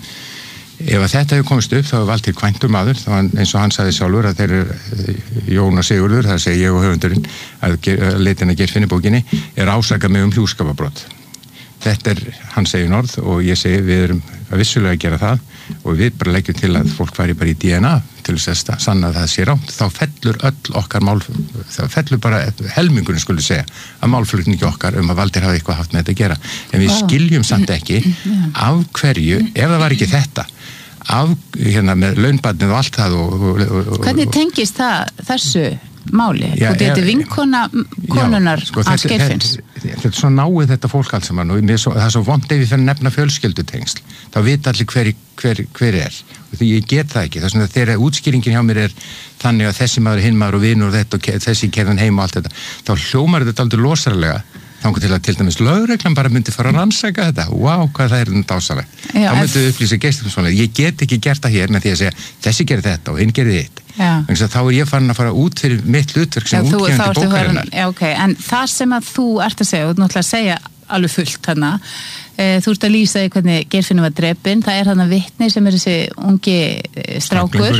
G: Ef að þetta hefur komist upp þá hefur Valtýr kvæntur maður, þá eins og hann sagði sjálfur að þeir eru Jón og Sigurður, það segi ég og höfundurinn, að leitin að Geirfinn í bókinni er ásakað mig um hjúskaparbrot. Þetta er hans eigin orð og ég segi við erum að vissulega að gera það og við bara leggjum til að fólk fari bara í D N A til þess að sanna að það sé rámt. Þá fellur öll okkar mál, það fellur bara helmingurinn skulle segja að málflutningi okkar um að Valtýr hafi eitthvað haft með þetta að gera. En við skiljum samt ekki af hverju, ef það var ekki þetta, af hérna með launbarnið og allt það og... og, og, og
F: hvernig tengist það þessu máli?
G: Já,
F: og þetta er vinkona konunar
G: sko,
F: að Geirfinns.
G: Þetta er svo náið þetta fólk alls saman og svo, það er svo vond ef ég fyrir að nefna fjölskyldutengsl þá vita allir hver, hver, hver er og því ég get það ekki, þess að þegar útskýringin hjá mér er þannig að þessi maður, hinn maður og vinur og þetta og þessi kerðan heim og allt þetta þá hljómar þetta aldrei losarlega þannig til að til dæmis lögreglan bara myndi fara að rannsaka þetta, wow, hvað það er þetta dásalegt. Þá myndi upplýsa gestur svona, ég get ekki gert það hér með því að segja þessi gerir þetta og hinn gerir þetta. Þannig að þá er ég farin að fara út fyrir mitt hlutverk sem útgefandi bókarinnar.
F: Já, ok, en það sem að þú ert að segja, þú ert náttúrulega að segja alveg fullt hana, e, þú ert að lýsa í hvernig Geirfinnur var drepinn, það er þarna vitni sem er þessi ungi strákur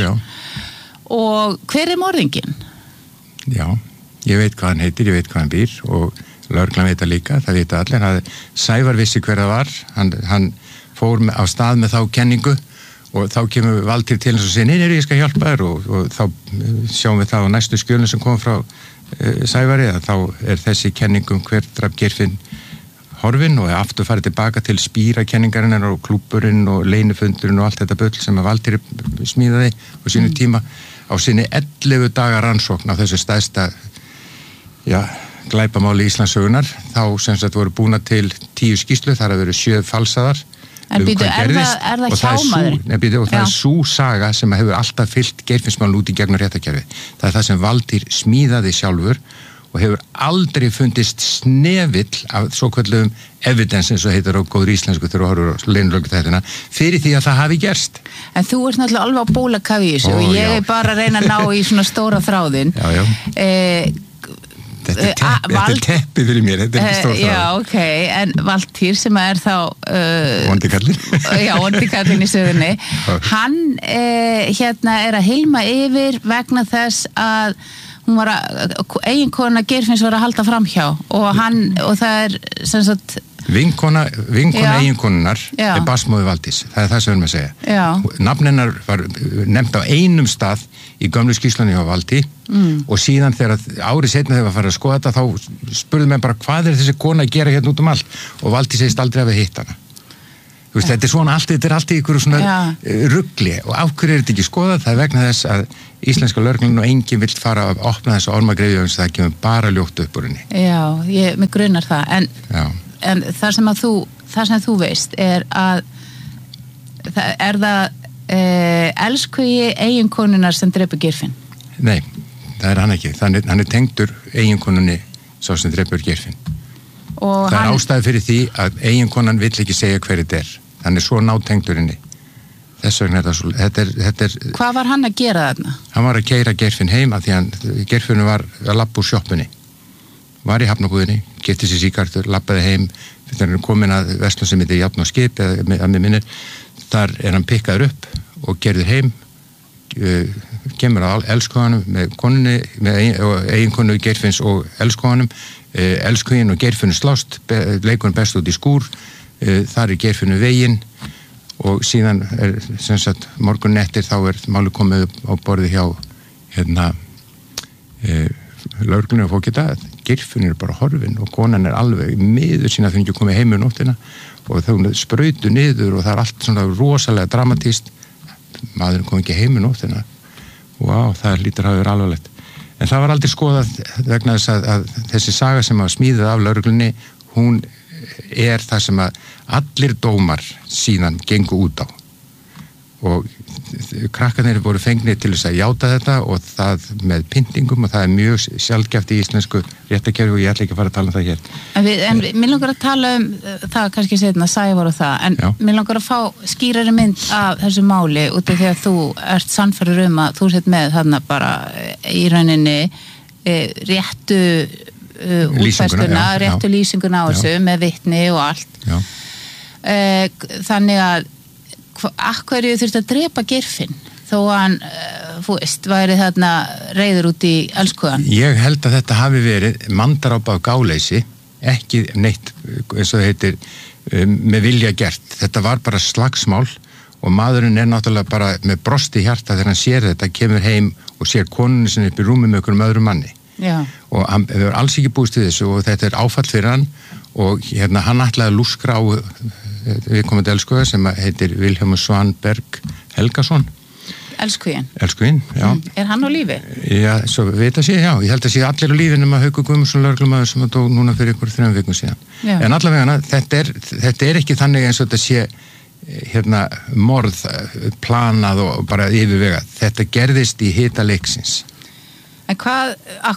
F: og hver er morðinginn?
G: Já, ég veit hvað hann heitir, ég veit hvað hann býr og lögreglan veit það líka, það veit allir, hann Sævar vissi hver það var, hann, hann fór með, á stað með þá kenningu og þá kemur Valtýr til hans og segir, nei, nei, ég skal hjálpa þér og, og þá sjáum við það á næstu skjölinn sem kom frá uh, Sævari að þá er þessi kenningum hver draf Geirfinn horfin og er aftur farið tilbaka til spírakenningarinnar og klúburinn og leinifundurinn og allt þetta bull sem að Valtýr smíðaði á sínu tíma á sinni ellefu daga rannsókn á þessu stærsta, já, glæpamáli Íslandssögunar, þá sem sagt voru búna til tíu skýrslu, þar að veru sjö falsaðar
F: en býtu, um er, er það hjámaður?
G: Og það er sú saga sem hefur alltaf fyllt Geirfinnsmál út í gegnum réttarkerfi. Það er það sem Valtýr smíðaði sjálfur og hefur aldrei fundist snevill af svokvöldum evidence eins og heitir á góður íslensku þegar þú horfur á leinulöggu þættina fyrir því að það hafi gerst.
F: En þú ert náttúrulega alveg á bólakafi í þessu og ég er bara að reyna að ná í svona stóra þráðin.
G: Já, já.
F: Eh,
G: Þetta er teppi, Vald... þetta er teppi fyrir mér, þetta er ekki stór þráð.
F: Já, ok, en Valtýr sem er þá... Uh,
G: Vondikallin.
F: Já, vondikallin í sögunni. Hann uh, hérna er að hilma yfir vegna þess að hún var að, eiginkona Geirfinns var að halda framhjá og hann, og það er sem sagt
G: Vinkona, vinkona
F: Já.
G: eiginkonunnar
F: Já.
G: er Basmóði Valdís, það er það sem við erum að segja.
F: Já.
G: Nafn hennar var nefnt á einum stað í gömlu skýrslunni hjá Valdi mm. og síðan þegar árið seinna þegar við farið að skoða þetta þá spurðum við bara hvað er þessi kona að gera hérna út um allt og Valdi segist aldrei að við hitt hana. Þú veist, þetta er svona allt, þetta er allt í ykkur svona
F: Já.
G: rugli og af hverju er þetta ekki skoðað? Það er vegna þess að íslenska lögreglun og enginn vill fara að opna þessa ormagreiðu eins og það kemur bara ljótt upp úr henni.
F: Já, ég, mig grunar það, en, en það sem að þú, það sem þú veist er að það, er það eh, elskugi eiginkonunnar sem dreipur Geirfinn?
G: Nei, það er hann ekki. Þannig, hann er tengdur eiginkonunni sá sem dreipur Geirfinn.
F: Og
G: það er
F: hann...
G: ástæði fyrir því að eiginkonan vill ekki segja hver þetta er. Hann er svo nátengdur henni. Þess vegna er það svo... Þetta er, þetta er,
F: Hvað var hann að gera þarna?
G: Hann var að keyra Geirfinn heim af því að Geirfinn var að labba úr sjoppunni. Var í hafnabúðinni, geti sér síkartur, labbaði heim, þegar hann komin að verslun sem heitir Jafn og skip, eða að mér minnir, þar er hann pikkaður upp og gerður heim, uh, kemur að elskóðanum með konunni, með eiginkonu Geirfinns og elskóðanum, uh, elskóðin og Geirfinnu slást, be, leikurinn best út í skúr, uh, þar er Geirfinnu veginn og síðan er, sem sagt, morgun nettir þá er máli komið á borði hjá hérna uh, lögreglunni og fólk geta Geirfinnur er bara horfin og konan er alveg miður sína þegar hún ekki komið heim um nóttina og þau sprautu niður og það er allt svona rosalega dramatíst maðurinn kom ekki heim um nóttina wow, það lítur að vera alvarlegt en það var aldrei skoðað vegna þess að, að þessi saga sem var smíðið af lögreglunni hún er það sem að allir dómar síðan gengu út á og krakkarnir voru fengnir til þess að játa þetta og það með pyntingum og það er mjög sjaldgæft í íslensku réttakerfi og ég ætla ekki að fara að tala um það hér.
F: En, við, en mér langar að tala um það kannski setna Sævar og það, en Já. Mér langar að fá skýrari mynd af þessu máli út af því að þú ert sannfærður um að þú sett með þarna bara í rauninni e, réttu e, útfærsluna, réttu lýsinguna á þessu með vitni og allt. E, þannig að akkurju þurfti að drepa Geirfinn þó hann, uh, þú veist, væri þarna reiður út í elskóðan?
G: Ég held að þetta hafi verið mandarápa af gáleysi, ekki neitt, eins og það heitir, um, með vilja gert. Þetta var bara slagsmál og maðurinn er náttúrulega bara með brosti hjarta þegar hann sér þetta, kemur heim og sér konunni sinni upp í rúmi með einhverjum öðrum manni.
F: Já.
G: Og hann hefur alls ekki búist við þessu og þetta er áfall fyrir hann og hérna hann ætlaði að lúskra á viðkomandi elskóða sem heitir Vilhjálmur Svanberg Helgason.
F: Elskóðin?
G: Elskóðin, já.
F: Mm. Er hann á lífi?
G: Já, svo veit að sé, já. Ég held að sé allir á lífi nema Haukur Guðmundsson lögreglumaður sem dó núna fyrir ykkur þrejum vikum síðan. Já. En allavega þetta er, þetta er ekki þannig eins og þetta sé hérna morð planað og bara yfirvegað. Þetta gerðist í hita leiksins.
F: En hvað,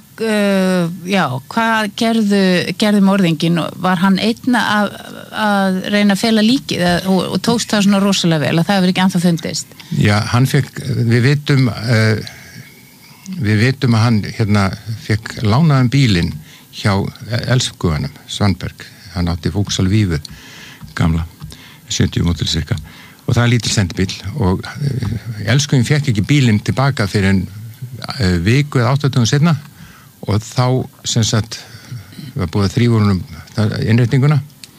F: uh, já, hvað gerðu, gerðu morðingin? Var hann einn að, að reyna að fela líkið og, og tókst það svona rosalega vel að það hefur ekki ennþá fundist?
G: Já, hann fekk, við vitum, uh, við vitum að hann hérna fekk lánaðan bílinn hjá elskóðanum, Svanberg. Hann átti Vauxhall Vífu, gamla, sjötíu mótil cirka. Og það er lítil sendibíl og uh, elskóðin fekk ekki bílinn tilbaka fyrir en viku eða áttatöngum setna og þá sem sagt var búið að þrýfa honum innréttinguna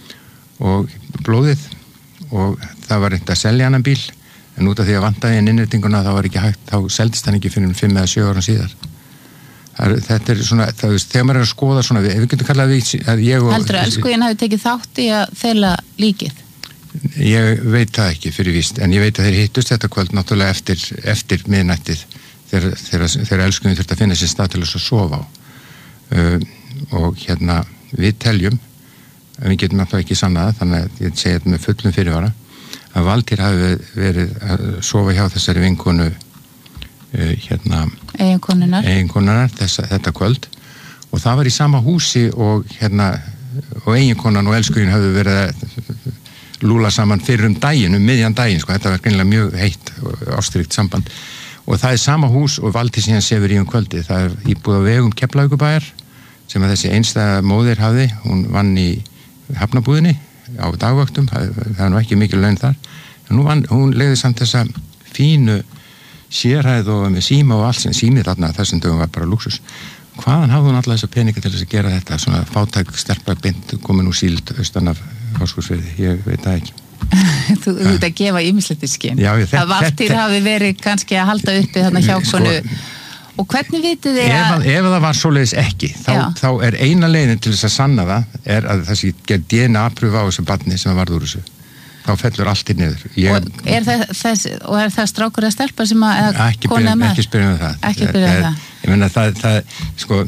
G: og blóðið og það var reynt að selja hann bíl en út af því að vantaði hann innréttinguna þá var ekki hægt, þá seldist hann ekki fyrir fimm eða sjö ára síðar. Er, þetta er svona, það veist, þegar maður er að skoða svona, við, við getum kallað við að ég og...
F: Heldur að elskóðin hafi tekið þátt í að fela líkið?
G: Ég veit það ekki fyrir víst, en ég veit að þeir hittust þetta kvöld náttúrulega eftir, eftir miðnættið þegar, þegar, þegar elskóðin þurfti að finna sér stað til þess að sofa á. Uh, og hérna, við teljum, en við getum náttúrulega ekki sannaða, þannig að ég segi þetta með fullum fyrirvara, að Valtýr hafi verið að sofa hjá þessari vinkonu uh, hérna
F: eiginkonunnar,
G: eiginkonunnar þessa, þetta kvöld og það var í sama húsi og hérna og eiginkonan og elskóðin hafðu verið að lúla saman fyrir um daginn, um miðjan daginn, sko, þetta var greinilega mjög heitt og ástríkt samband og það er sama hús og Valtýr síðan sefur í um kvöldi, það er íbúð á vegum Keflavíkurbæjar sem að þessi einstæða móðir hafði, hún vann í hafnabúðinni á dagvöktum, það, það er nú ekki mikil laun þar, en nú vann, hún legði samt þessa fínu sérhæð og með síma og allt sem símið þarna þessum dögum var bara lúksus hvaðan hafði hún alla þessa peninga til þess að gera þetta, svona fátæk stelpa beint komin úr síld austan af Fáskrúðsfirði, ég veit það ekki.
F: Þú ert að gefa ýmislegt í skinn.
G: Já, ég,
F: að Valtýr hafi verið kannski að halda uppi þarna hjá konu. Sko, og hvernig vitið þið
G: að...
F: Ef,
G: ef það var svoleiðis ekki, þá, þá er eina leiðin til þess að sanna það, er að það sé gerð D N A-pröfu á þessu barni sem varð úr þessu. Þá fellur allt í niður. Ég,
F: og, er það, þess, og er það strákur að stelpa sem að, eða kona með?
G: Ekki spyrjum við það.
F: Ekki spyrjum við það.
G: Ég meina það, það sko,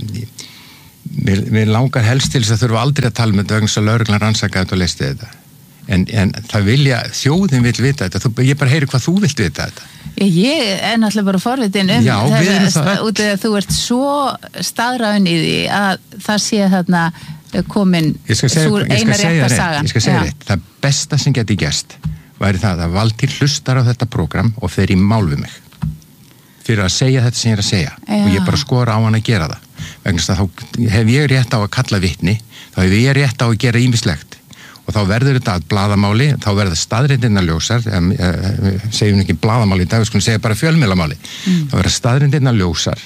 G: mér, mér langar helst til þess að þurfa aldrei að tala með þetta vegna þess að lögreglan rannsakaði þetta og leysti þetta. En, en það vilja, þjóðin vil vita þetta, þú, ég bara heyri hvað þú vilt vita þetta.
F: Ég er náttúrulega bara forvitin um
G: Já,
F: þess, út af að þú ert svo staðræðin í því að það sé þarna komin súr eina rétta sagan.
G: Ég skal segja reitt, það besta sem geti gerst væri það að Valtýr hlustar á þetta prógram og fer í mál við mig fyrir að segja þetta sem ég er að segja. Já. Og ég bara skora á hann að gera það. Vegna þess að þá hef ég rétt á að kalla vitni, þá hef ég rétt á að gera ýmislegt. Og þá verður þetta að blaðamáli, þá verður staðreyndirnar ljósar, um, uh, segjum ekki blaðamáli í dag, við skulum segja bara fjölmiðlamáli, mm. þá verður staðreyndirnar ljósar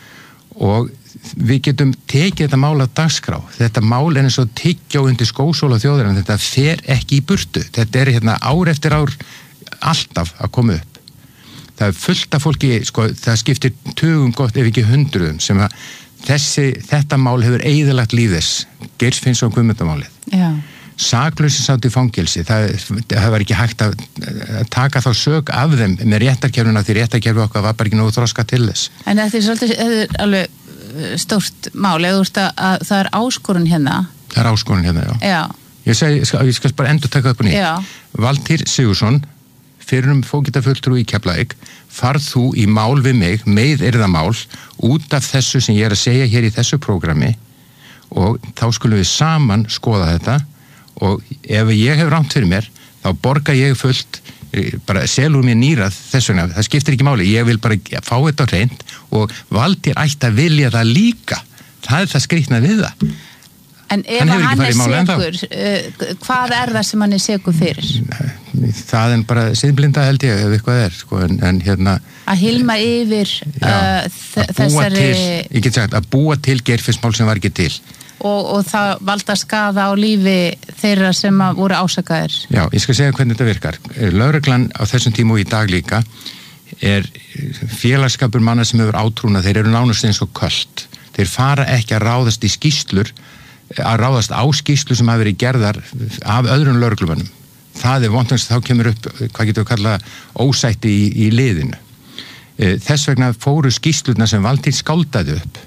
G: og við getum tekið þetta mál af dagskrá. Þetta mál er eins og tyggjá undir skósóla þjóðar, en þetta fer ekki í burtu. Þetta er hérna ár eftir ár alltaf að koma upp. Það er fullt af fólki, sko, það skiptir tugum gott ef ekki hundruðum sem að þessi, þetta mál hefur eyðilagt líf þess, Geirs Finnsson Guðmundamálið.
F: Já.
G: Saklausir sátt í fangelsi, það, það var ekki hægt að, að taka þá sök af þeim með réttarkerfuna því réttarkerfi okkar var bara ekki nógu þroska til þess.
F: En þetta er svolítið, þetta er alveg stórt mál, eða þú veist að, að það er áskorun hérna.
G: Það er áskorun hérna, já.
F: Já.
G: Ég, seg, ég, skal, ég skal bara endur taka upp og nýtt. Valtýr Sigurðsson, fyrrum fógetafulltrúi í Keflavík, farð þú í mál við mig, með yrðamál, út af þessu sem ég er að segja hér í þessu prógrami og þá skulum við saman skoða þetta. Og ef ég hef rámt fyrir mér þá borga ég fullt bara selur mér nýrað þess vegna það skiptir ekki máli, ég vil bara fá þetta á hreint og Valtýr ætti að vilja það líka, það er það skrýtna við það.
F: En ef hann, hann er segur uh, hvað er það sem hann er segur fyrir?
G: Það er bara siðblinda held ég ef eitthvað er sko, en, en hérna
F: að hilma yfir uh,
G: já,
F: þessari
G: til, ég get sagt að búa til Geirfinnsmál sem var ekki til.
F: Og, og það valda skaða á lífi þeirra sem voru ásakaðir.
G: Já, ég skal segja hvernig þetta virkar. Lögreglan á þessum tíma og í dag líka er félagskapur manna sem hefur átrúna, þeir eru nánast eins og köld. Þeir fara ekki að ráðast í skýrslur, að ráðast á skýrslur sem hafa verið gerðar af öðrum lögreglumönnum. Það er vondast, þá kemur upp, hvað getur við kallað, ósætti í, í liðinu. Þess vegna fóru skýrslurna sem Valtýr skáldaði upp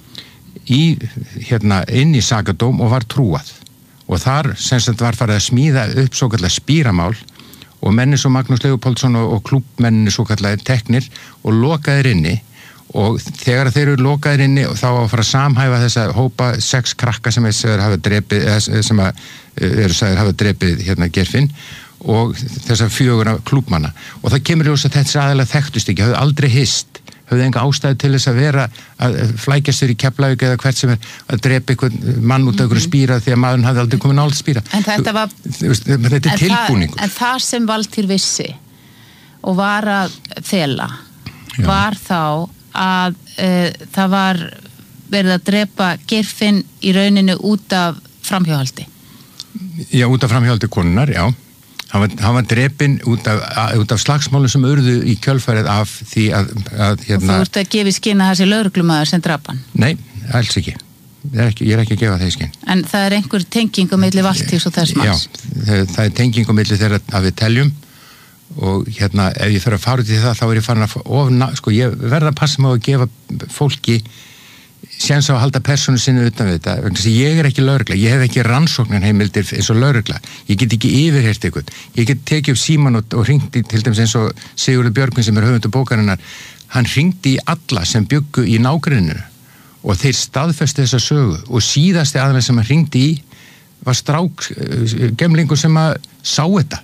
G: í, hérna, inn í sakadóm og var trúað og þar sem sagt var farið að smíða upp svo kallar spíramál og menni svo Magnús Leopoldsson og, og klúbbmenni svo kallar teknir og lokaðir inni og þegar þeir eru lokaðir inni og þá að fara að samhæfa þessa hópa sex krakka sem er hafa drepið sem að, eru sagðir hafa drepið hérna Geirfinn og þessa fjögur klúbbmanna og það kemur ljós að þetta aðalega þekktust ekki, hafði aldrei hist höfðu enga ástæðu til þess að vera að flækjast þér í Keflavík eða hvert sem er að drepa einhvern mann út af einhverju spýra því að maðurinn hafði aldrei komið nált spýra.
F: En þetta var
G: þetta er tilbúningur.
F: En það sem Valtýr vissi og var að fela Já. Var þá að uh, það var verið að drepa Geirfinn í rauninu út af framhjáhaldi.
G: Já, út af framhjáhaldi konunnar, já. Hann var, hann var drepinn út af, út af slagsmálum sem urðu í kjölfarið af því að, að hérna...
F: Og þú ert að gefa í skinn að það sé lögreglumaður sem drap hann?
G: Nei, alls ekki. Ég er ekki, ég er ekki að gefa það í skinn.
F: En það er einhver tenging á milli Valtýrs og þess manns?
G: Já, það, það er tenging á milli þeirra að við teljum og hérna, ef ég fer að fara út í það þá er ég farin að ofna, sko, ég verða að passa mig á að gefa fólki séns á að halda persónu sinni utan við þetta, vegna þess að ég er ekki lögregla, ég hef ekki rannsóknarheimildir eins og lögregla, ég get ekki yfirheyrt eitthvað, ég get tekið upp síman og, og hringti til dæmis eins og Sigurður Björgvin sem er höfundur bókarinnar, hann hringdi í alla sem byggu í nágrenninu og þeir staðfesti þessa sögu og síðasti aðeins sem hann hringdi í var strák, gemlingur sem að sá þetta,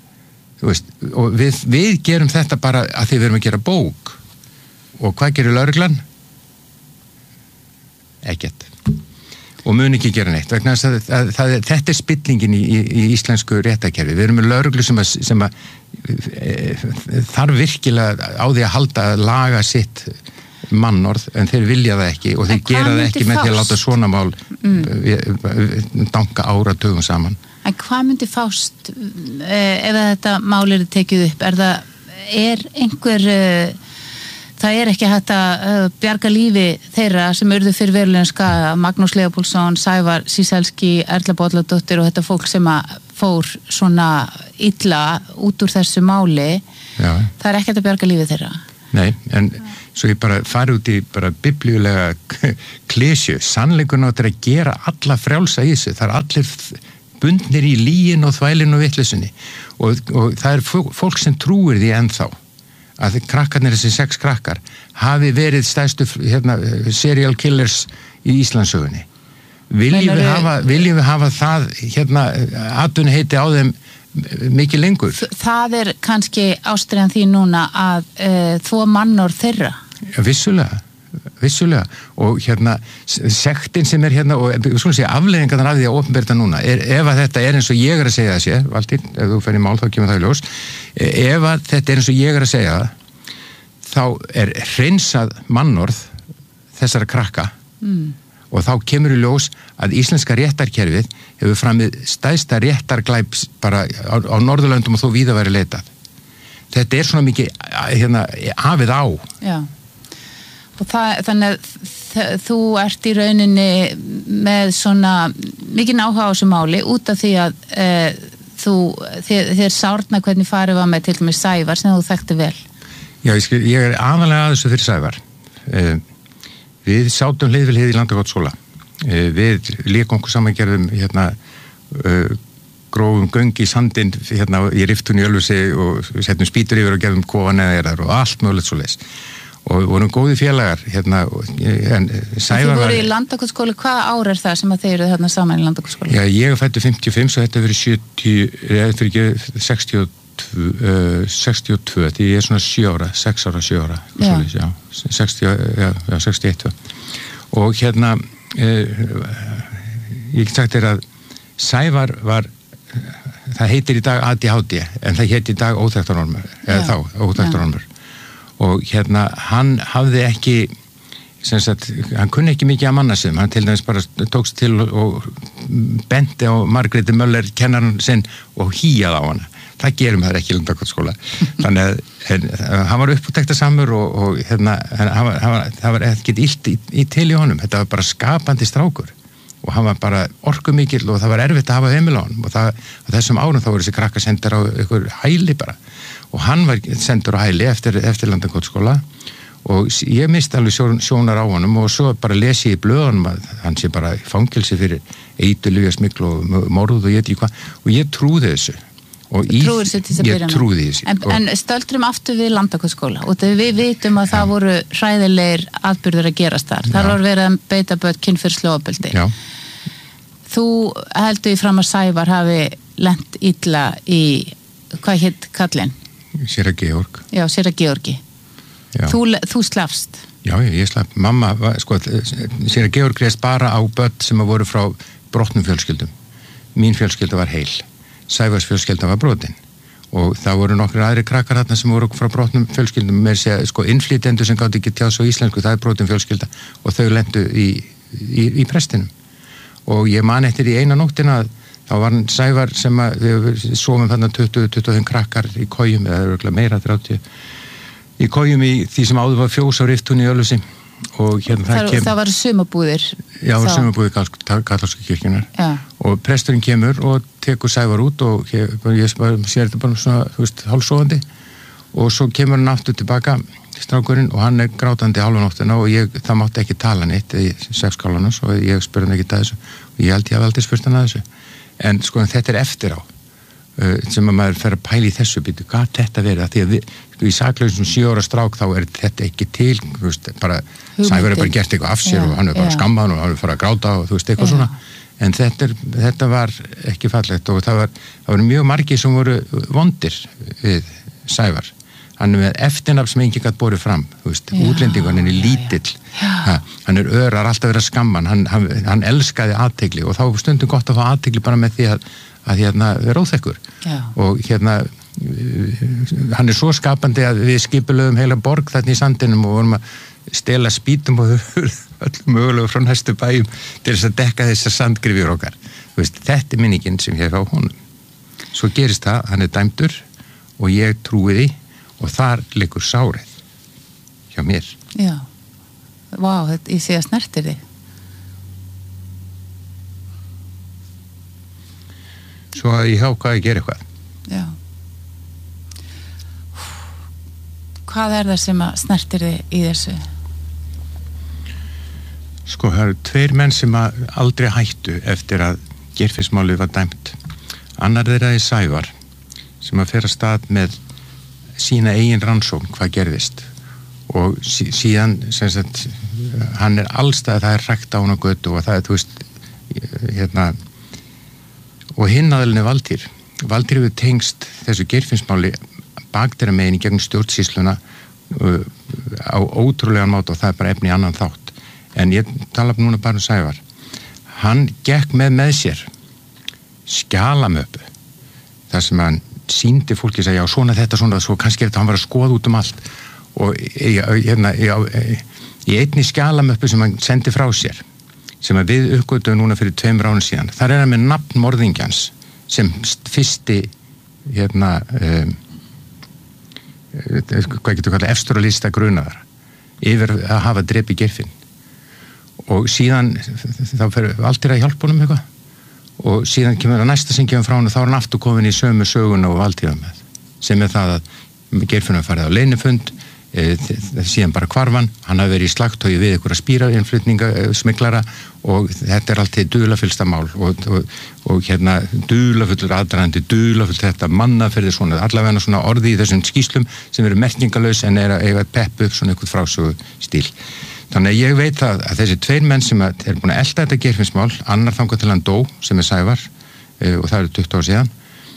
G: þú veist, og við, við gerum þetta bara að því við erum að gera bók og hvað gerir lögreglan? Ekkert og mun ekki gera neitt vegna þess að, að, að, að þetta er spillingin í, í, í íslensku réttarkerfi, við erum með lögreglu sem að, sem að e, þarf virkilega á því að halda að laga sitt mannorð en þeir vilja það ekki og þeir gera það ekki með því að láta svona mál mm. danka áratugum saman.
F: En hvað myndi fást ef þetta mál er tekið upp? Er það, er einhver, það er ekki hægt að bjarga lífi þeirra sem urðu fyrir verulegum skaða, Magnús Leópoldsson, Sævar Síselski, Erla Bolladóttir og þetta fólk sem að fór svona illa út úr þessu máli, Já. Það er ekki hægt að bjarga lífi þeirra?
G: Nei, en svo ég bara fari út í bara biblíulega klísju, sannleikurinn á þetta að gera alla frjálsa í þessu, það er allir bundnir í lýin og þvælin og vitleysunni og, og það er fólk sem trúir því ennþá að krakkarnir, þessi sex krakkar hafi verið stærstu hérna, serial killers í Íslandssögunni. Viljum við hafa, viljum við hafa það hérna atvinni heiti á þeim mikið lengur?
F: Það er kannski ástæðan því núna að uh, þvo mannor þeirra.
G: Ja, vissulega. vissulega og hérna sektin sem er hérna og svona sé afleiðingarnar af því að opinberta núna er, ef að þetta er eins og ég er að segja það sé Valtýr, ef þú fer í mál þá kemur það í ljós ef að þetta er eins og ég er að segja það þá er hreinsað mannorð þessara krakka mm. og þá kemur í ljós að íslenska réttarkerfið hefur framið stæðsta réttarglæp bara á, á Norðurlöndum og þó víða væri leitað þetta er svona mikið hérna hafið á
F: Já Og það, þannig að þú ert í rauninni með svona mikið áhuga á þessu máli út af því að e, þú, þér, þér sárna hvernig farið var með til dæmis Sævar sem þú þekkti vel.
G: Já, ég, skil, ég er aðalega að þessu fyrir Sævar. E, við sátum hlið við hlið í Landakotsskóla. E, við lékum okkur samangerðum hérna e, grófum göng í sandinn hérna í Riftunni í Ölfusi og settum spýtur yfir og gefum kofa neðar og allt mögulegt svo leis. Og vorum góði félagar hérna, en Sævar var...
F: Þið voru í Landakotsskóla, hvaða ár er það sem að þeir eru þarna saman í Landakotsskóla?
G: Já, ég er fæddur fimmtíu og fimm, svo þetta verið sjötíu, eða fyrir ekki sextíu og tvö, uh, sextíu og tvö, því ég er svona sjö ára, sex ára, sjö ára, já, svoleiðis, já, sextíu, já, já, sextíu og eitt. Og hérna, uh, ég get sagt þér að Sævar var, það heitir í dag A D H D, en það heitir í dag óþekktarormur, eða þá, óþekktarormur. Og hérna, hann hafði ekki, sem sagt, hann kunni ekki mikið að manna sig, hann til dæmis bara tókst til og benti á Margréti Möller, kennarann sinn, og hýjaði á hana. Það gerum það ekki í Landakotsskóla. Þannig að en, hann var upptektarsamur og, og hérna, hann var, hann var, það var ekkert illt í, í til í honum, þetta var bara skapandi strákur. Og hann var bara orkumikill og það var erfitt að hafa heimil á honum og það, á þessum árum þá voru þessi krakka sendir á ykkur hæli bara og hann var sendur á hæli eftir, eftir Landakotsskóla og ég misti alveg sjón, sjónar á honum og svo bara lesi ég í blöðunum að hann sé bara í fangelsi fyrir eiturlyfjasmygl og morð og ég veit ekki hvað og ég trúði þessu og í, ég trúði þessu
F: En, en stöldrum aftur við Landakotsskóla og þegar við vitum að það ja. voru hræðilegir atburður að gerast þar þar var verið að beita börn kynferðislegu ofbeldi Þú heldur í fram að Sævar hafi lent illa í hvað hétt kallinn?
G: Séra Georg
F: Já, Séra Georgi Þú, þú slafst
G: Já, ég slaf, mamma var, sko, Séra Georg reist bara á börn sem voru frá brotnum fjölskyldum mín fjölskylda var heil Sævars fjölskylda var brotin og það voru nokkru aðri krakkar þarna sem voru frá brotnum fjölskyldum með segja, sko, innflytjendur sem gátt ekki tjáð svo íslensku, það er brotin fjölskylda og þau lentu í, í, í prestinum og ég man eftir í eina nóttina að þá var hann Sævar sem að við sofum þarna tuttugu til tuttugu og fimm krakkar í kojum eða örgulega meira þrjátíu í kojum í því sem áður var fjós á Riftunni í Ölfusi og hérna það, það, kem...
F: það var sumabúðir
G: já, það var sumabúðir kaþólsku kirkjunar ja. Og presturinn kemur og tekur Sævar út og ég, ég sér þetta bara svona, þú veist, hálfsofandi og svo kemur hann aftur tilbaka strákurinn og hann er grátandi hálfa nóttina og ég, það mátti ekki tala neitt í sexskálanus og ég spurði hann ekki að þessu og ég held ég hafði aldrei spurt hann að þessu en sko þetta er eftir á uh, sem að maður fer að pæla í þessu býtu, hvað þetta verið, að því að við, sko, í saklausum sjö ára strák þá er þetta ekki til, þú veist, bara Sævar er bara gert eitthvað af sér ja, og hann er bara ja. skammaðan og hann er farið að gráta og þú veist, eitthvað ja. svona en þetta, er, þetta var ekki fallegt og það var, það var mjög margir sem voru vondir við Sævar hann er með eftirnafn sem enginn gætt borið fram, þú veist, ja. útlendingur, hann er lítill ja. ha, hann er örar, alltaf verið að skamma hann, hann, hann elskaði athygli og þá stundum gott að fá athygli bara með því að, að hérna, vera óþekkur ja. og hérna hann er svo skapandi að við skipulögum heila borg þarna í sandinum og vorum að stela spýtum og öllum mögulega frá næstu bæjum til þess að dekka þessar sandgrifjur okkar. Þú veist, þetta er minningin sem ég hef á honum. Svo gerist það, hann er dæmdur og ég trúi því og þar liggur sárið hjá mér.
F: Já, vá, þetta, ég sé að snertir þig.
G: Svo að ég ákvað að gera eitthvað.
F: Já. Hvað er það sem að snertir þig í þessu?
G: Sko, það eru tveir menn sem að aldrei hættu eftir að Geirfinnsmálið var dæmt. Annar þeirra er Sævar, sem að fer að stað með sína eigin rannsókn, hvað gerðist. Og sí, síðan, sem sagt, hann er allstað, það er rækt á hann á götu og það er, þú veist, hérna, og hinn aðalinn er Valtýr. Valtýr hefur tengst þessu Geirfinnsmáli bakdæra megin í gegnum stjórnsýsluna uh, á ótrúlegan máta og það er bara efni í annan þátt. En ég tala núna bara um Sævar. Hann gekk með með sér skjalamöpu þar sem hann sýndi fólki að já, svona þetta, svona, svo kannski er þetta hann var að skoða út um allt og hérna, í einni skjalamöpu sem hann sendi frá sér sem að við uppgötuðum núna fyrir tveimur ánum síðan, þar er hann með nafn morðingjans sem fyrsti hérna um, hvað getur kallað efstur á lista grunaðar yfir að hafa drepi Geirfinn og síðan þá fer Valtýr að hjálpa honum eitthvað og síðan kemur að næsta sem kemur frá hann og þá er hann aftur komin í sömu söguna og Valtýr með sem er það að Geirfinnur farið á leynifund e, síðan bara hvarfan, hann hafi verið í slagtogi við einhverja spírainnflutninga e, smiklara og þetta er alltaf dularfyllsta mál og, og, og hérna dularfullur aðdragandi, dularfull þetta mannaferðir svona, allavega svona orði í þessum skýslum sem eru merkingalaus en er að eiga pepp upp svona einhvern frásögu stíl. Þannig að ég veit að, að þessi tveir menn sem er búin að elda þetta Geirfinnsmál, annar þangað til hann dó sem er Sævar uh, og það eru tuttugu ár síðan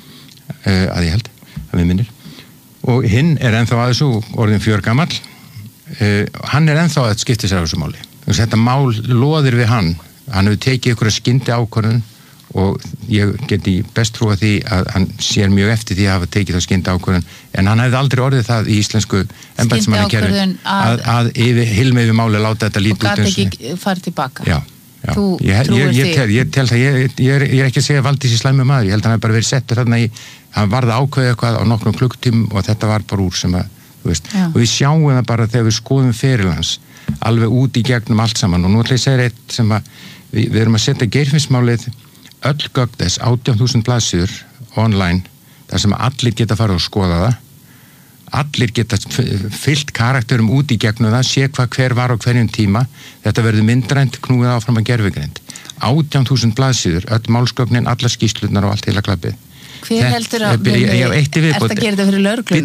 G: uh, að ég held, að við minnir og hinn er ennþá að þessu orðin fjörgamall uh, hann er ennþá að skipta sér á þessu máli þetta mál loðir við hann hann hefur tekið ykkur að skyndi ákvörðun og ég geti best trúa því að hann sér mjög eftir því að hafa tekið það skyndi ákvörðun en hann hefði aldrei orðið það í íslensku embættismannakerfi að, að, að yfir, hilmi yfir máli láta þetta lítið út
F: og gæti ekki farið tilbaka
G: já, já.
F: Þú
G: ég,
F: trúir
G: ég, ég,
F: því
G: tel, ég tel það, ég, ég, er, ég er ekki að segja Valdís í slæmu maður, ég held að hann hef bara verið settur þarna í, hann varði ákveðið eitthvað á nokkrum klukktímum og þetta var bara úr sem að, þú veist, já. Og við sjáum það bara þegar við skoðum ferilans alveg út í gegnum allt saman og nú ætla ég að segja eitt sem að við, við erum að setja Geirfinnsmálið öll gögn þess átján þúsund blaðsíður online þar sem allir geta farið að skoða það allir geta fyllt karakterum út í gegnum það sé hvað hver var á hverjum tíma þetta verður myndrænt knúið áfram að gerfigreind átján þúsund blaðsíður öll málsgögnin, allar skýslurnar og allt heila klappið
F: hver heldur að
G: ég, ég, ég, er
F: þetta að gera þetta fyrir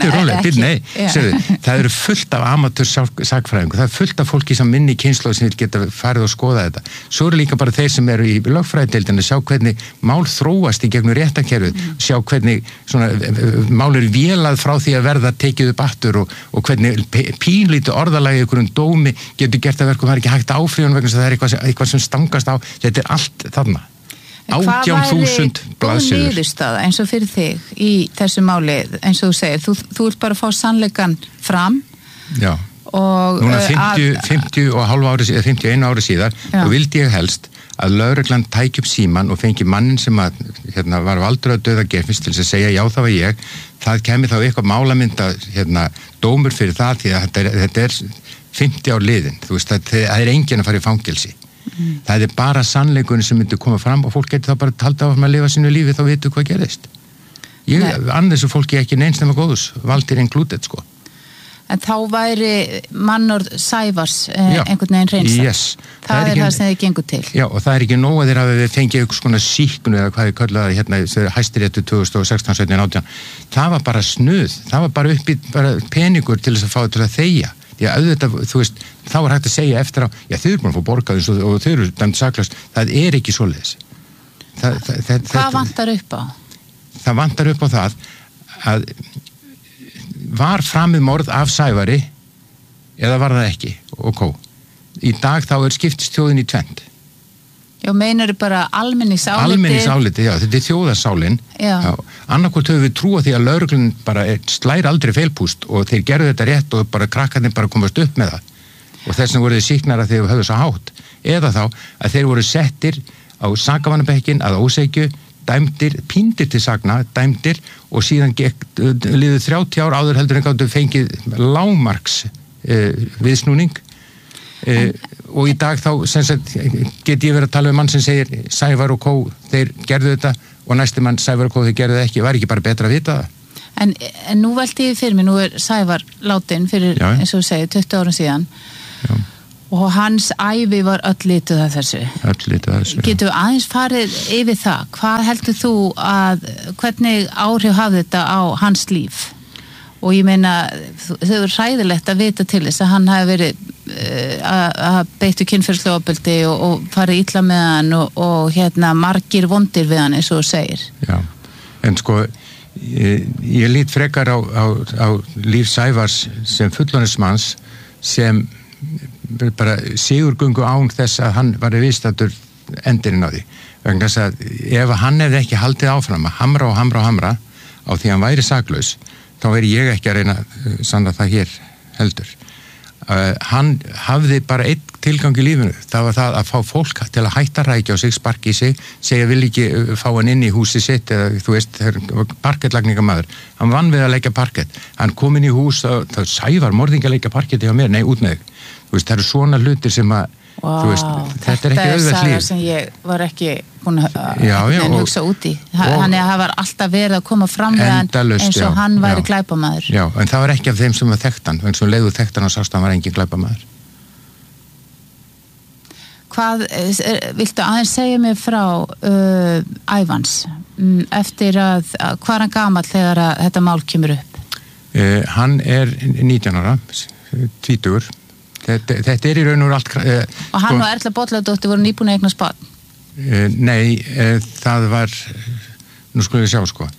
F: lögregluna
G: það eru fullt af amatör sakfræðingu, það er fullt af fólki sem minni kynslóð sem vil geta farið og skoða þetta svo eru líka bara þeir sem eru í lögfræðideildinni sjá hvernig mál þróast í gegnum réttarkerfið, mm. sjá hvernig svona, mál eru vélað frá því að verða tekið upp aftur og, og hvernig pínlítið orðalagi ykkur um dómi getur gert að verkum það er ekki hægt áfríðun vegna það er eitthvað, eitthvað sem stangast á þetta er allt þarna átján þúsund blaðsíður.
F: Hvað væri góð niðurstaða eins og fyrir þig í þessu máli eins og þú segir, þú, þú ert bara að fá sannleikan fram
G: já,
F: og
G: núna fimmtíu, fimmtíu og hálf ári síðar fimmtíu og einu ári síðar já. Og vildi ég helst að lögreglan tæki upp síman og fengi mannin sem að hérna, var valdur að döða Geirfinns til að segja já það var ég það kemi þá eitthvað málamynda hérna, dómur fyrir það því að þetta er, þetta er fimmtíu ár liðin þú veist það, það er enginn að fara í fangelsi Mm. það er bara sannleikunni sem myndi koma fram og fólk getur þá bara talda á að maður lifa sínu lífi þá veitu hvað gerist ég, annars er fólki ekki neins nema góðus Valtýr included sko
F: en þá væri mannorð Sævars eh, einhvern veginn reynsla
G: yes.
F: það, það er ekki, það sem þið gengur til
G: já og það er ekki nóg að þeir hafi fengið eitthvað svona síknu eða hvað ég kallaði hérna hæstiréttu tvö þúsund og sextán sautján átján það var bara snuð, það var bara upp í bara peningur til þess að fá til að þegja já, auðvitað, þú veist, þá er hægt að segja eftir á, já, þau eru búin að fá borgað og, og þau eru dæmt saklaust, það er ekki svoleiðis. Það, það, það,
F: Hvað vantar upp á?
G: Það vantar upp á það að var framið morð af Sævari eða var það ekki, og kó. Í dag þá er skiptistjóðin í tvend.
F: Já, meinar bara almenningsálitið?
G: Almenningsálitið, já, þetta er þjóðarsálin. Já. Já. Annarkvort höfum við trúa því að lögreglun bara slær aldrei feilpúst og þeir gerðu þetta rétt og bara krakkarnir bara komast upp með það. og þess vegna voru þeir sýknar að þeir höfðu svo hátt, eða þá að þeir voru settir á sakamannabekkin að ósekju, dæmdir, píndir til sagna, dæmdir og síðan gekk, liðu þrjátíu ár áður heldur en gáttu fengið lágmarks eh, viðsnúning eh, og í dag þá sem sagt, get ég verið að tala um mann sem segir Sævar og Kó, þeir gerðu þetta og næsti mann Sævar og Kó, þeir gerðu það ekki, var ekki bara betra að vita það?
F: En, en nú velti ég fyrir mig, nú er Sævar látin fyrir,
G: Já.
F: eins og þú segir, tuttugu árum síðan
G: Já.
F: og hans ævi var öll lituð af þessu.
G: Öll lituð af þessu.
F: Getur við aðeins farið yfir það? Hvað heldur þú að, hvernig áhrif hafði þetta á hans líf? Og ég meina, þau er hræðilegt að vita til þess að hann hafi verið uh, að beittu kynferðislega ofbeldi og, og farið illa með hann og, og hérna margir vondir við hann eins og þú segir.
G: Já, en sko ég, ég lít frekar á, á, á líf Sævars sem fullorðinsmanns sem bara sigurgöngu án þess að hann var viðstaddur endurinn á því. Vegna þess að ef hann hefði ekki haldið áfram að hamra og hamra og hamra á því hann væri saklaus, þá er ég ekki að reyna að sanna það hér heldur. Uh, hann hafði bara einn tilgang í lífinu, það var það að fá fólk til að hætta rækja á sig, sparki í sig, segja vil ekki fá hann inn í húsi sitt eða þú veist, parkettlagningamaður. Hann vann við að leggja parkett. Hann kom inn í hús og það Sævar morðingi að leggja parketti hjá mér, nei, út með þig. Þú veist, það eru svona hlutir sem að
F: Wow,
G: þú veist, þetta er ekki auðvelt líf.
F: Þetta er saga sem ég var ekki búin að
G: já, já, og,
F: hugsa út í. Þannig að það var alltaf verið að koma fram við hann eins og já, hann væri já. Glæpamaður.
G: Já, en það var ekki af þeim sem var þekktan, eins og leiðu þekktan og sást hann var engin glæpamaður.
F: Hvað, viltu aðeins segja mér frá uh, ævans eftir að, að hvað er hann gamall þegar að þetta mál kemur upp?
G: Uh, hann er nítján ára, tvítugur. Þetta, þetta er í raun og allt... Uh,
F: og hann sko, og Erla Bolladóttir voru nýbúin að eignast barn?
G: Uh, nei, uh, það var... Nú skulum við sjá, sko.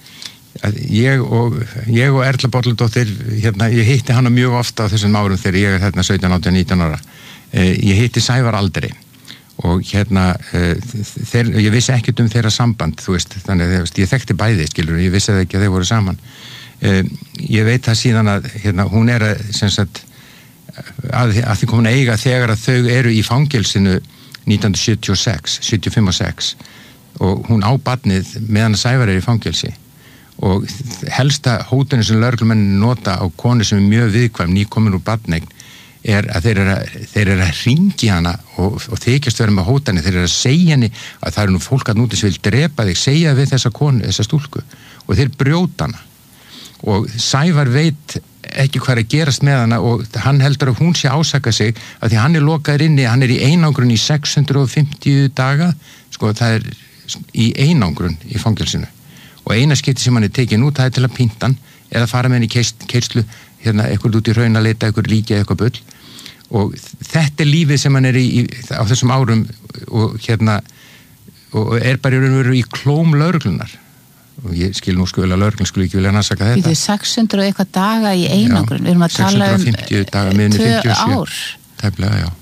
G: Ég og, ég og Erla Bolladóttir, hérna, ég hitti hana mjög ofta á þessum árum þegar ég er hérna sautján, átján, nítján ára. Uh, ég hitti Sævar aldrei. Og hérna, uh, þeir, ég vissi ekkert um þeirra samband, þú veist, þannig að ég þekkti bæði, skilur, ég vissi ekki að þeir voru saman. Uh, ég veit það síðan að, hérna, hún er að, sem sagt, að, að því komin að eiga þegar að þau eru í fangelsinu nítján hundruð sjötíu og sex, sjötíu og fimm og sex og hún á barnið meðan að Sævar er í fangelsi og helsta hótunni sem lögreglumenn nota á konu sem er mjög viðkvæm nýkomin úr barneign er að þeir eru að, þeir eru að hringi hana og, og þykjast vera með hótani, þeir eru að segja henni að það eru nú fólk að núti sem vil drepa þig, segja við þessa konu, þessa stúlku og þeir brjóta hana og Sævar veit ekki hvað er að gerast með hana og hann heldur að hún sé ásaka sig að því hann er lokaður inni, hann er í einangrun í sex hundruð fimmtíu daga sko það er í einangrun í fangelsinu og eina skipti sem hann er tekin út það er til að pynta hann eða fara með hann í keyrslu hérna eitthvað út í raun að leita eitthvað líki eða eitthvað bull og þetta er lífið sem hann er í, í á þessum árum og hérna og er bara í raun og veru í klóm lögreglunar og ég skil nú sko vel að lögreglun skulle ekki vilja nasaka þetta.
F: Þetta er sex hundruð og eitthvað daga í einangrun, við erum að tala um tvö ár.
G: Tæplega, já.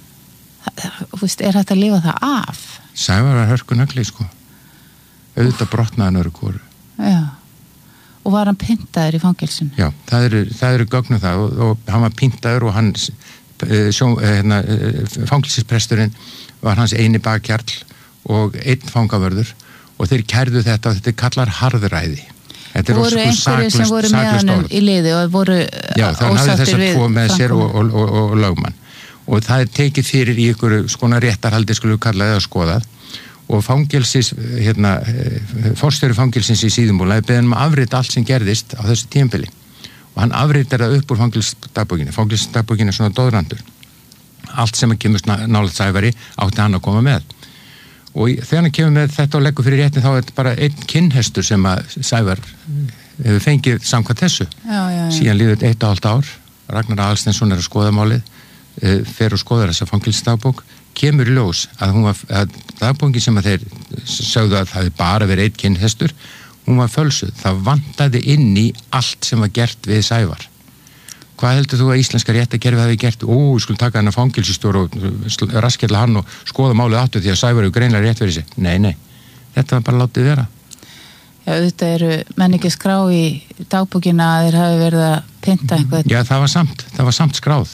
F: Þú veist, er þetta að lifa það af?
G: Sævar var hörkunagli, sko. Auðvitað brotnaðan öru kóru.
F: Já. Og var hann pyntaður í fangelsinu?
G: Já, það eru, það eru gögnum það og, og hann var pyntaður og hann sjó, hérna, fangelsispresturinn var hans eini bakkjarl og einn fangavörður og þeir kærðu þetta og þetta kallar harðræði. Þetta er
F: voru einhverju sem voru með hann í liði og voru
G: já, þannig hafði þess að tvo með sér og, og, og, og lögmann og það er tekið fyrir í ykkur skona réttarhaldi skulle við kalla eða skoðað og fangelsis hérna, forstjóri fangelsins í Síðumúla er beðin um að afrita allt sem gerðist á þessu tímabili og hann afritar það upp úr fangelsdagbókinni fangelsdagbókinni er svona dóðrandur allt sem að kemur nálægt Sævari átti hann að koma með og þegar hann kemur með þetta og leggur fyrir réttin þá er þetta bara einn kinnhestur sem að Sævar hefur fengið samkvæmt þessu.
F: Já, já, já.
G: Síðan líður eitt og hálft ár, Ragnar Aðalsteinsson er að skoða málið, fer og skoðar þessa fangelsdagbók, kemur í ljós að hún var, að dagbókin sem að þeir sögðu að það hefði bara verið einn kinnhestur, hún var fölsuð. Það vantaði inn í allt sem var gert við Sævar. Hvað heldur þú að íslenska réttakerfi hafi gert? Ó, við skulum taka hann að fangelsistjóra og raskella hann og skoða málið áttu því að Sævar hefur greinlega rétt verið sér. Nei, nei, þetta var bara látið vera.
F: Já, þetta eru menn ekki skrá í dagbókina að þeir hafi verið að pynta eitthvað.
G: Já, það var samt, það var samt skráð.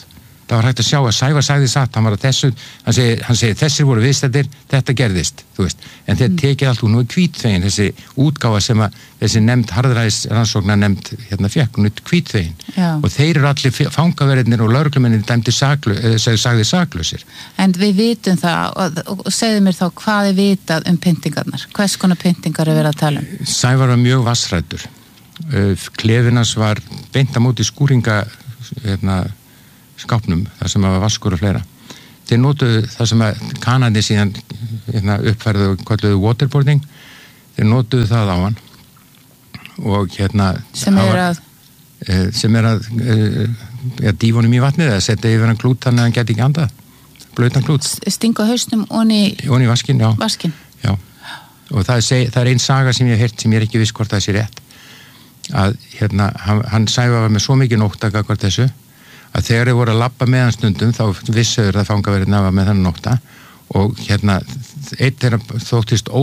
G: það var hægt að sjá að Sævar sagði satt, hann var að þessu, hann segi, hann segi þessir voru viðstættir, þetta gerðist, þú veist, en þeir tekið allt úr nú í hvítþvegin, þessi útgáfa sem að þessi nefnd, harðræðis rannsóknar nefnd hérna fekk, nú í hvítþvegin, og þeir eru allir fangaverðinir og lögreglumennin dæmdi saklu, eða sagði saklausir.
F: En við vitum það, og, og segðu mér þá, hvað er vitað um pyntingarnar? Hvers konar pyntingar er verið að tala um?
G: Sævar var mjög vassræddur. Klefinans var beint á móti skúringa hérna, skápnum, þar sem var vaskur og fleira. Þeir notuðu það sem að Kanadi síðan hérna, uppfærðu og kalluðu waterboarding, þeir notuðu það á hann og hérna
F: sem er að
G: sem er að ja, dífunum í vatnið eða setja yfir hann klút þannig að hann geti ekki andað, blautan klút.
F: Stinga hausnum onni
G: onni vaskin, já.
F: Vaskin.
G: Já. Og það er, seg, það er ein saga sem ég hef heyrt sem ég er ekki viss hvort það sé rétt. Að hérna, hann, hann Sævar var með svo mikið nóttaka hvort þessu að þegar þeir voru að labba með hann stundum þá vissuður að fangaverðin var með þannig nótta og hérna eitt þeirra þóttist